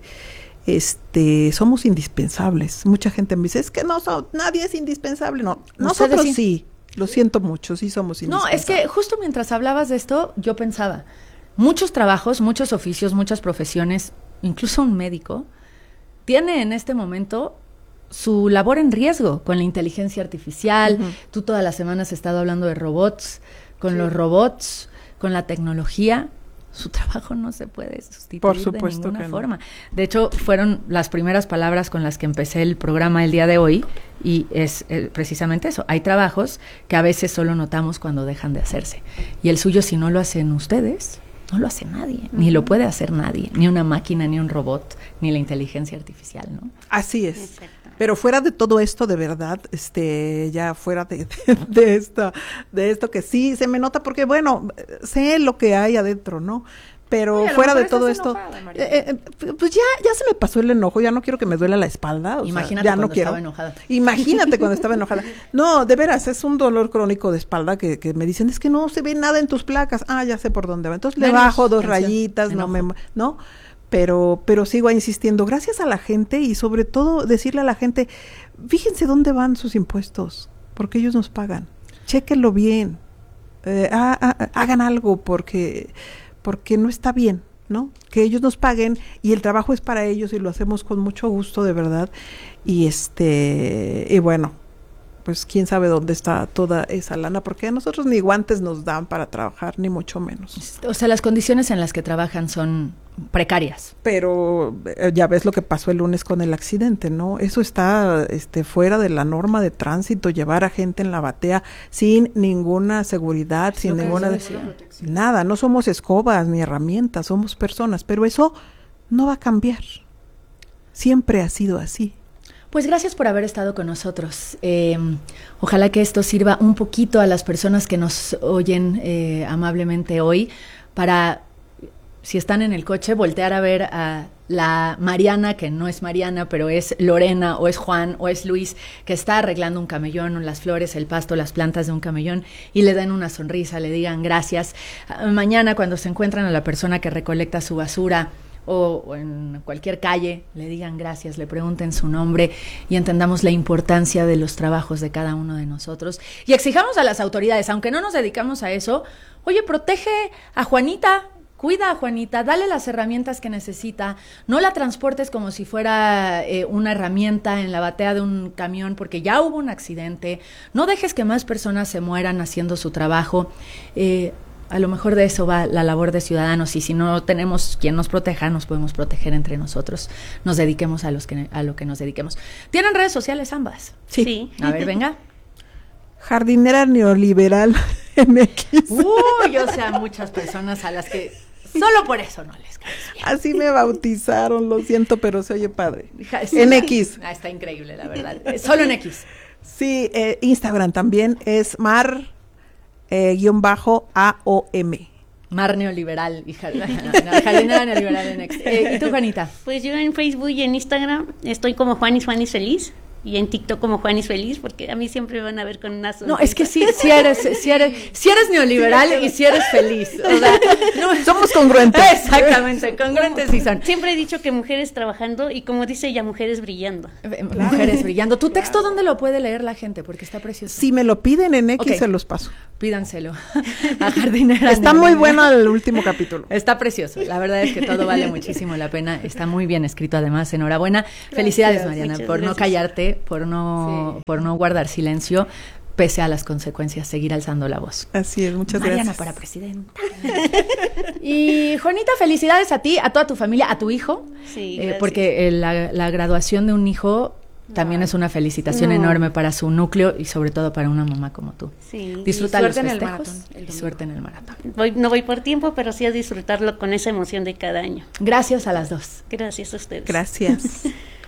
este somos indispensables. Mucha gente me dice, es que no so, nadie es indispensable. No, nosotros sí. sí. Lo siento mucho, sí somos No, indispensables. es que justo mientras hablabas de esto, yo pensaba, muchos trabajos, muchos oficios, muchas profesiones, incluso un médico, tiene en este momento su labor en riesgo con la inteligencia artificial. Ujú. Tú todas las semanas has estado hablando de robots, con Sí. los robots, con la tecnología. Su trabajo no se puede sustituir Por supuesto de ninguna que no. forma. De hecho, fueron las primeras palabras con las que empecé el programa el día de hoy, y es eh, precisamente eso. Hay trabajos que a veces solo notamos cuando dejan de hacerse. Y el suyo, si no lo hacen ustedes, no lo hace nadie, ni lo puede hacer nadie, ni una máquina, ni un robot, ni la inteligencia artificial, ¿no? Así es. Pero fuera de todo esto, de verdad, este, ya fuera de, de, de esto, de esto que sí se me nota, porque bueno, sé lo que hay adentro, ¿no? Pero Oye, a lo fuera de mejor todo estás esto, enojada, María. eh, eh, pues ya, ya se me pasó el enojo, ya no quiero que me duela la espalda. O Imagínate sea, ya cuando no quiero. estaba enojada. Imagínate cuando estaba enojada. No, de veras, es un dolor crónico de espalda que, que me dicen, es que no se ve nada en tus placas. Ah, ya sé por dónde va. Entonces le Menos bajo dos tensión, rayitas, no me, enojo. ¿no? Pero, pero sigo insistiendo, gracias a la gente, y sobre todo decirle a la gente, fíjense dónde van sus impuestos, porque ellos nos pagan. Chéquenlo bien, eh, ha- ha- hagan algo porque, porque no está bien, ¿no? Que ellos nos paguen y el trabajo es para ellos y lo hacemos con mucho gusto, de verdad. Y este, y bueno, pues quién sabe dónde está toda esa lana, porque a nosotros ni guantes nos dan para trabajar, ni mucho menos. O sea, las condiciones en las que trabajan son precarias. Pero eh, ya ves lo que pasó el lunes con el accidente, ¿no? Eso está este, fuera de la norma de tránsito, llevar a gente en la batea sin ninguna seguridad, sin lo que ninguna... yo de- decía. Nada, no somos escobas ni herramientas, somos personas, pero eso no va a cambiar. Siempre ha sido así. Pues gracias por haber estado con nosotros. Eh, ojalá que esto sirva un poquito a las personas que nos oyen eh, amablemente hoy para, si están en el coche, voltear a ver a la Mariana, que no es Mariana, pero es Lorena, o es Juan, o es Luis, que está arreglando un camellón, las flores, el pasto, las plantas de un camellón, y le den una sonrisa, le digan gracias. Ah, mañana, cuando se encuentran a la persona que recolecta su basura, o, o en cualquier calle, le digan gracias, le pregunten su nombre y entendamos la importancia de los trabajos de cada uno de nosotros. Y exijamos a las autoridades, aunque no nos dedicamos a eso, oye, protege a Juanita, cuida a Juanita, dale las herramientas que necesita, no la transportes como si fuera eh, una herramienta en la batea de un camión, porque ya hubo un accidente, no dejes que más personas se mueran haciendo su trabajo. eh, A lo mejor de eso va la labor de ciudadanos, y si no tenemos quien nos proteja, nos podemos proteger entre nosotros. Nos dediquemos a los que a lo que nos dediquemos. ¿Tienen redes sociales ambas? Sí. A ver, venga. Jardinera neoliberal M X. Uy, o sea, muchas personas a las que solo por eso no les cae bien. Así me bautizaron, lo siento, pero se oye padre. Sí. En X. Ah, está increíble, la verdad. Eh, Solo en X. Sí, eh, Instagram también es Mar eh, guión bajo A O M. Mar neoliberal, hija. No, no, jardinera neoliberal en ex. Eh, ¿Y tú, Juanita? Pues yo en Facebook y en Instagram estoy como Juanis Juanis Feliz. Y en TikTok como Juanis Feliz, porque a mí siempre me van a ver con una sonrisa. No, es que sí, sí eres, sí eres, sí eres neoliberal sí, y sí eres feliz. O sea, no, somos congruentes. Exactamente, congruentes sí son. Siempre he dicho que mujeres trabajando y como dice ella, mujeres brillando. Claro. Mujeres brillando. ¿Tu texto dónde lo puede leer la gente? Porque está precioso. Si me lo piden en X, okay, se los paso. Pídanselo a Jardinera. Está muy bueno el último capítulo. Está precioso. La verdad es que todo vale muchísimo la pena. Está muy bien escrito además. Enhorabuena. Gracias, felicidades, Mariana, por gracias. no callarte, por no, sí. por no guardar silencio, pese a las consecuencias, seguir alzando la voz. Así es, muchas Mariana gracias. para presidenta. Y Juanita, felicidades a ti, a toda tu familia, a tu hijo. Sí, eh, porque eh, la, la graduación de un hijo también no. es una felicitación no. enorme para su núcleo y sobre todo para una mamá como tú. Sí. Disfruta los festejos en el maratón, y suerte en el maratón. Voy, no voy por tiempo, pero sí a disfrutarlo con esa emoción de cada año. Gracias a las dos. Gracias a ustedes. Gracias.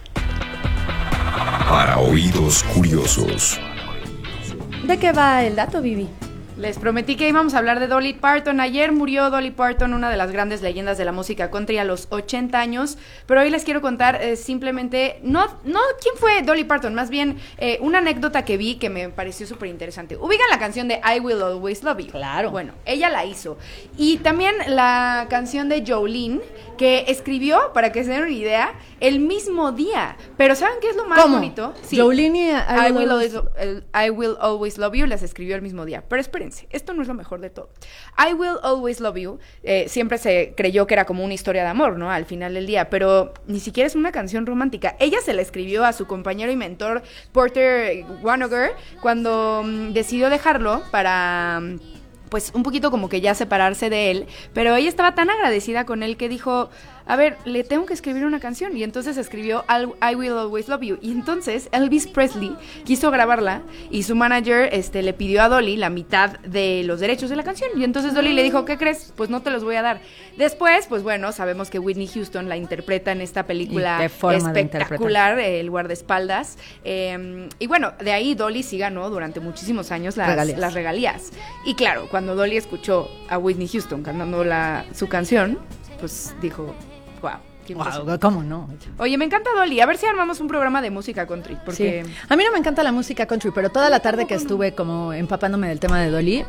Para oídos curiosos. ¿De qué va el dato, Vivi? Les prometí que íbamos a hablar de Dolly Parton. Ayer murió Dolly Parton, una de las grandes leyendas de la música country, a los ochenta años, pero hoy les quiero contar eh, simplemente, no, no quién fue Dolly Parton, más bien eh, una anécdota que vi que me pareció súper interesante. Ubican la canción de I Will Always Love You. Claro. Bueno, ella la hizo. Y también la canción de Jolene, que escribió, para que se den una idea, el mismo día. Pero ¿saben qué es lo más ¿Cómo? bonito? Sí. Jolene y I, I, will always... always, I Will Always Love You las escribió el mismo día. Pero espérense, esto no es lo mejor de todo. I Will Always Love You eh, siempre se creyó que era como una historia de amor, ¿no? Al final del día, pero ni siquiera es una canción romántica. Ella se la escribió a su compañero y mentor Porter Wagoner cuando um, decidió dejarlo para... Um, pues un poquito como que ya separarse de él, pero ella estaba tan agradecida con él que dijo, a ver, le tengo que escribir una canción, y entonces escribió I Will Always Love You, y entonces Elvis Presley quiso grabarla, y su manager este, le pidió a Dolly la mitad de los derechos de la canción, y entonces Dolly le dijo, ¿qué crees? Pues no te los voy a dar. Después, pues bueno, sabemos que Whitney Houston la interpreta en esta película espectacular, El guardaespaldas, eh, y bueno, de ahí Dolly sí ganó durante muchísimos años las regalías. las regalías, y claro, cuando Dolly escuchó a Whitney Houston cantando la, su canción, pues dijo, wow. Wow, ¿cómo no? Oye, me encanta Dolly. A ver si armamos un programa de música country, porque... Sí. A mí no me encanta la música country, pero toda la tarde que estuve como empapándome del tema de Dolly,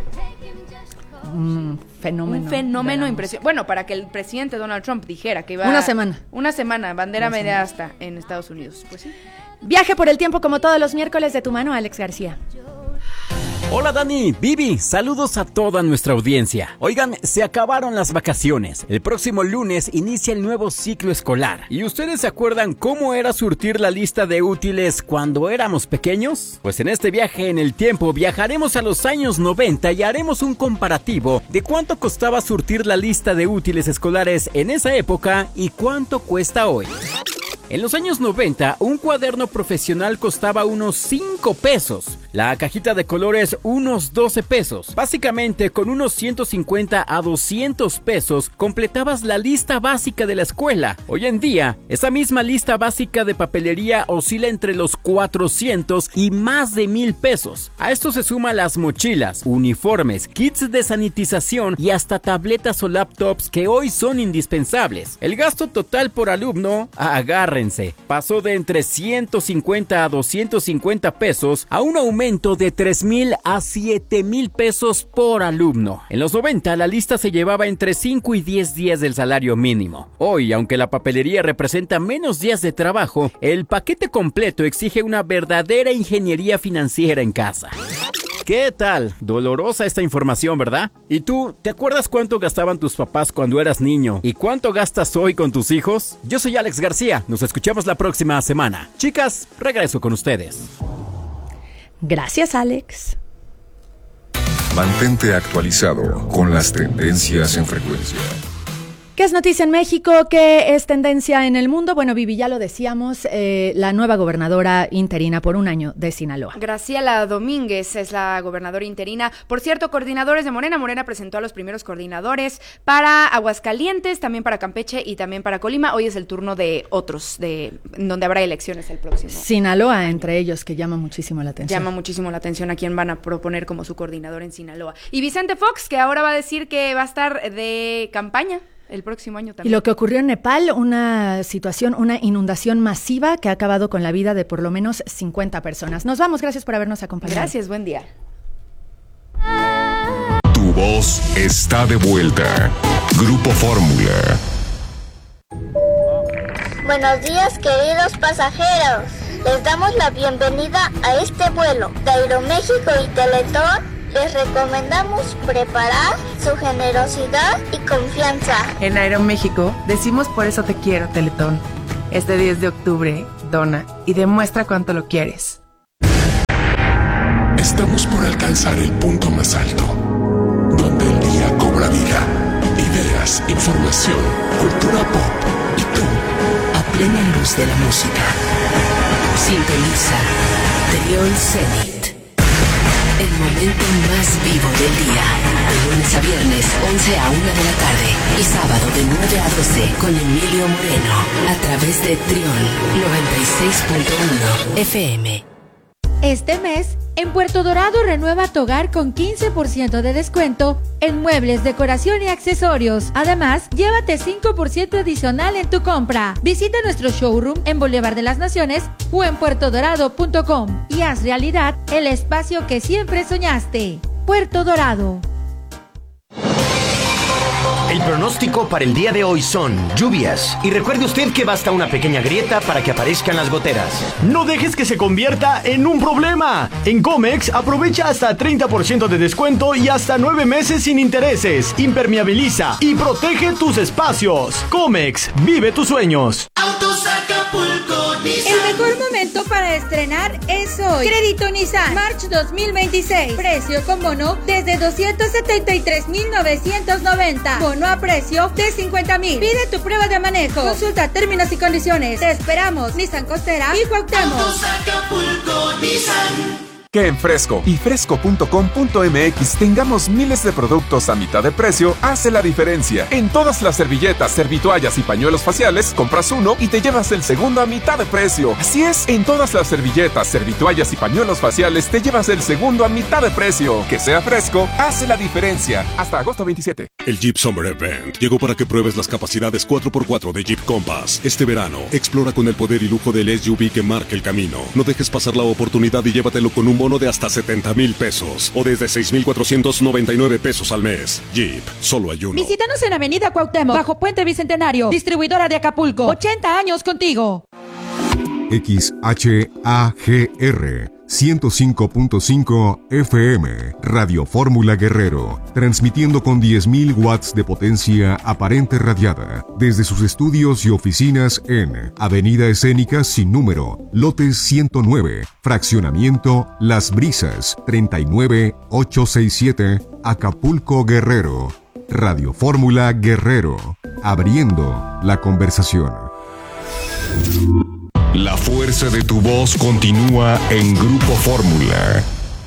un fenómeno. Un fenómeno impresionante. Bueno, para que el presidente Donald Trump dijera que iba... Una semana. Una semana, bandera media hasta en Estados Unidos. Pues sí. Viaje por el tiempo como todos los miércoles, de tu mano, Alex García. Hola Dani, Vivi, saludos a toda nuestra audiencia. Oigan, se acabaron las vacaciones. El próximo lunes inicia el nuevo ciclo escolar. ¿Y ustedes se acuerdan cómo era surtir la lista de útiles cuando éramos pequeños? Pues en este viaje en el tiempo viajaremos a los años noventa y haremos un comparativo de cuánto costaba surtir la lista de útiles escolares en esa época y cuánto cuesta hoy. En los años noventa, un cuaderno profesional costaba unos cinco pesos, la cajita de colores unos doce pesos. Básicamente, con unos ciento cincuenta a doscientos pesos, completabas la lista básica de la escuela. Hoy en día, esa misma lista básica de papelería oscila entre los cuatrocientos y más de mil pesos. A esto se suman las mochilas, uniformes, kits de sanitización y hasta tabletas o laptops que hoy son indispensables. El gasto total por alumno, agarra pasó de entre ciento cincuenta a doscientos cincuenta pesos a un aumento de tres mil a siete mil pesos por alumno. En los noventa la lista se llevaba entre cinco y diez días del salario mínimo. Hoy, aunque la papelería representa menos días de trabajo, el paquete completo exige una verdadera ingeniería financiera en casa. ¿Qué tal? Dolorosa esta información, ¿verdad? ¿Y tú, te acuerdas cuánto gastaban tus papás cuando eras niño? ¿Y cuánto gastas hoy con tus hijos? Yo soy Alex García, nos escuchamos la próxima semana. Chicas, regreso con ustedes. Gracias, Alex. Mantente actualizado con las tendencias en frecuencia. ¿Qué es noticia en México? ¿Qué es tendencia en el mundo? Bueno, Vivi, ya lo decíamos, eh, la nueva gobernadora interina por un año de Sinaloa. Graciela Domínguez es la gobernadora interina. Por cierto, coordinadores de Morena. Morena presentó a los primeros coordinadores para Aguascalientes, también para Campeche y también para Colima. Hoy es el turno de otros, de donde habrá elecciones el próximo. Sinaloa, entre ellos, que llama muchísimo la atención. Llama muchísimo la atención a quién van a proponer como su coordinador en Sinaloa. Y Vicente Fox, que ahora va a decir que va a estar de campaña el próximo año también. Y lo que ocurrió en Nepal, una situación, una inundación masiva que ha acabado con la vida de por lo menos cincuenta personas. Nos vamos, gracias por habernos acompañado. Gracias, buen día. Tu voz está de vuelta. Grupo Fórmula. Buenos días, queridos pasajeros. Les damos la bienvenida a este vuelo de Aeroméxico y Teletón. Les recomendamos preparar su generosidad y confianza. En Aeroméxico decimos por eso te quiero, Teletón. Este diez de octubre, dona y demuestra cuánto lo quieres. Estamos por alcanzar el punto más alto, donde el día cobra vida. Ideas, información, cultura pop y tú, a plena luz de la música. Sintoniza Trión Zenit. El momento más vivo del día. De lunes a viernes, once a una de la tarde. Y sábado de nueve a doce con Emilio Moreno. A través de Trión noventa y seis punto uno F M. Este mes, en Puerto Dorado renueva tu hogar con quince por ciento de descuento en muebles, decoración y accesorios. Además, llévate cinco por ciento adicional en tu compra. Visita nuestro showroom en Boulevard de las Naciones o en puerto dorado punto com y haz realidad el espacio que siempre soñaste. Puerto Dorado. El pronóstico para el día de hoy son lluvias. Y recuerde usted que basta una pequeña grieta para que aparezcan las goteras. No dejes que se convierta en un problema. En Comex aprovecha hasta treinta por ciento de descuento y hasta nueve meses sin intereses. Impermeabiliza y protege tus espacios. Comex, vive tus sueños. Autos Acapulco Nissan. El mejor momento para estrenar es hoy. Crédito Nissan March dos mil veintiséis. Precio con bono desde doscientos setenta y tres mil novecientos noventa. Bono a precio de cincuenta mil. Pide tu prueba de manejo. Consulta términos y condiciones. Te esperamos. Nissan Costera y Cuauhtémoc. Autos Acapulco Nissan. Que en Fresco y fresco punto com punto m x tengamos miles de productos a mitad de precio hace la diferencia. En todas las servilletas, servitoallas y pañuelos faciales, compras uno y te llevas el segundo a mitad de precio. Así es, en todas las servilletas, servitoallas y pañuelos faciales te llevas el segundo a mitad de precio. Que sea Fresco hace la diferencia. Hasta agosto veintisiete. El Jeep Summer Event llegó para que pruebes las capacidades cuatro por cuatro de Jeep Compass. Este verano, explora con el poder y lujo del S U V que marca el camino. No dejes pasar la oportunidad y llévatelo con un bono de hasta setenta mil pesos o desde seis mil cuatrocientos noventa y nueve pesos al mes. Jeep, solo hay uno. Visítanos en Avenida Cuauhtémoc, bajo Puente Bicentenario, distribuidora de Acapulco. ochenta años contigo. X H A G R ciento cinco punto cinco F M, Radio Fórmula Guerrero, transmitiendo con diez mil watts de potencia aparente radiada, desde sus estudios y oficinas en Avenida Escénica sin número, lote ciento nueve, fraccionamiento Las Brisas, treinta y nueve mil ochocientos sesenta y siete, Acapulco, Guerrero. Radio Fórmula Guerrero, abriendo la conversación. La fuerza de tu voz continúa en Grupo Fórmula.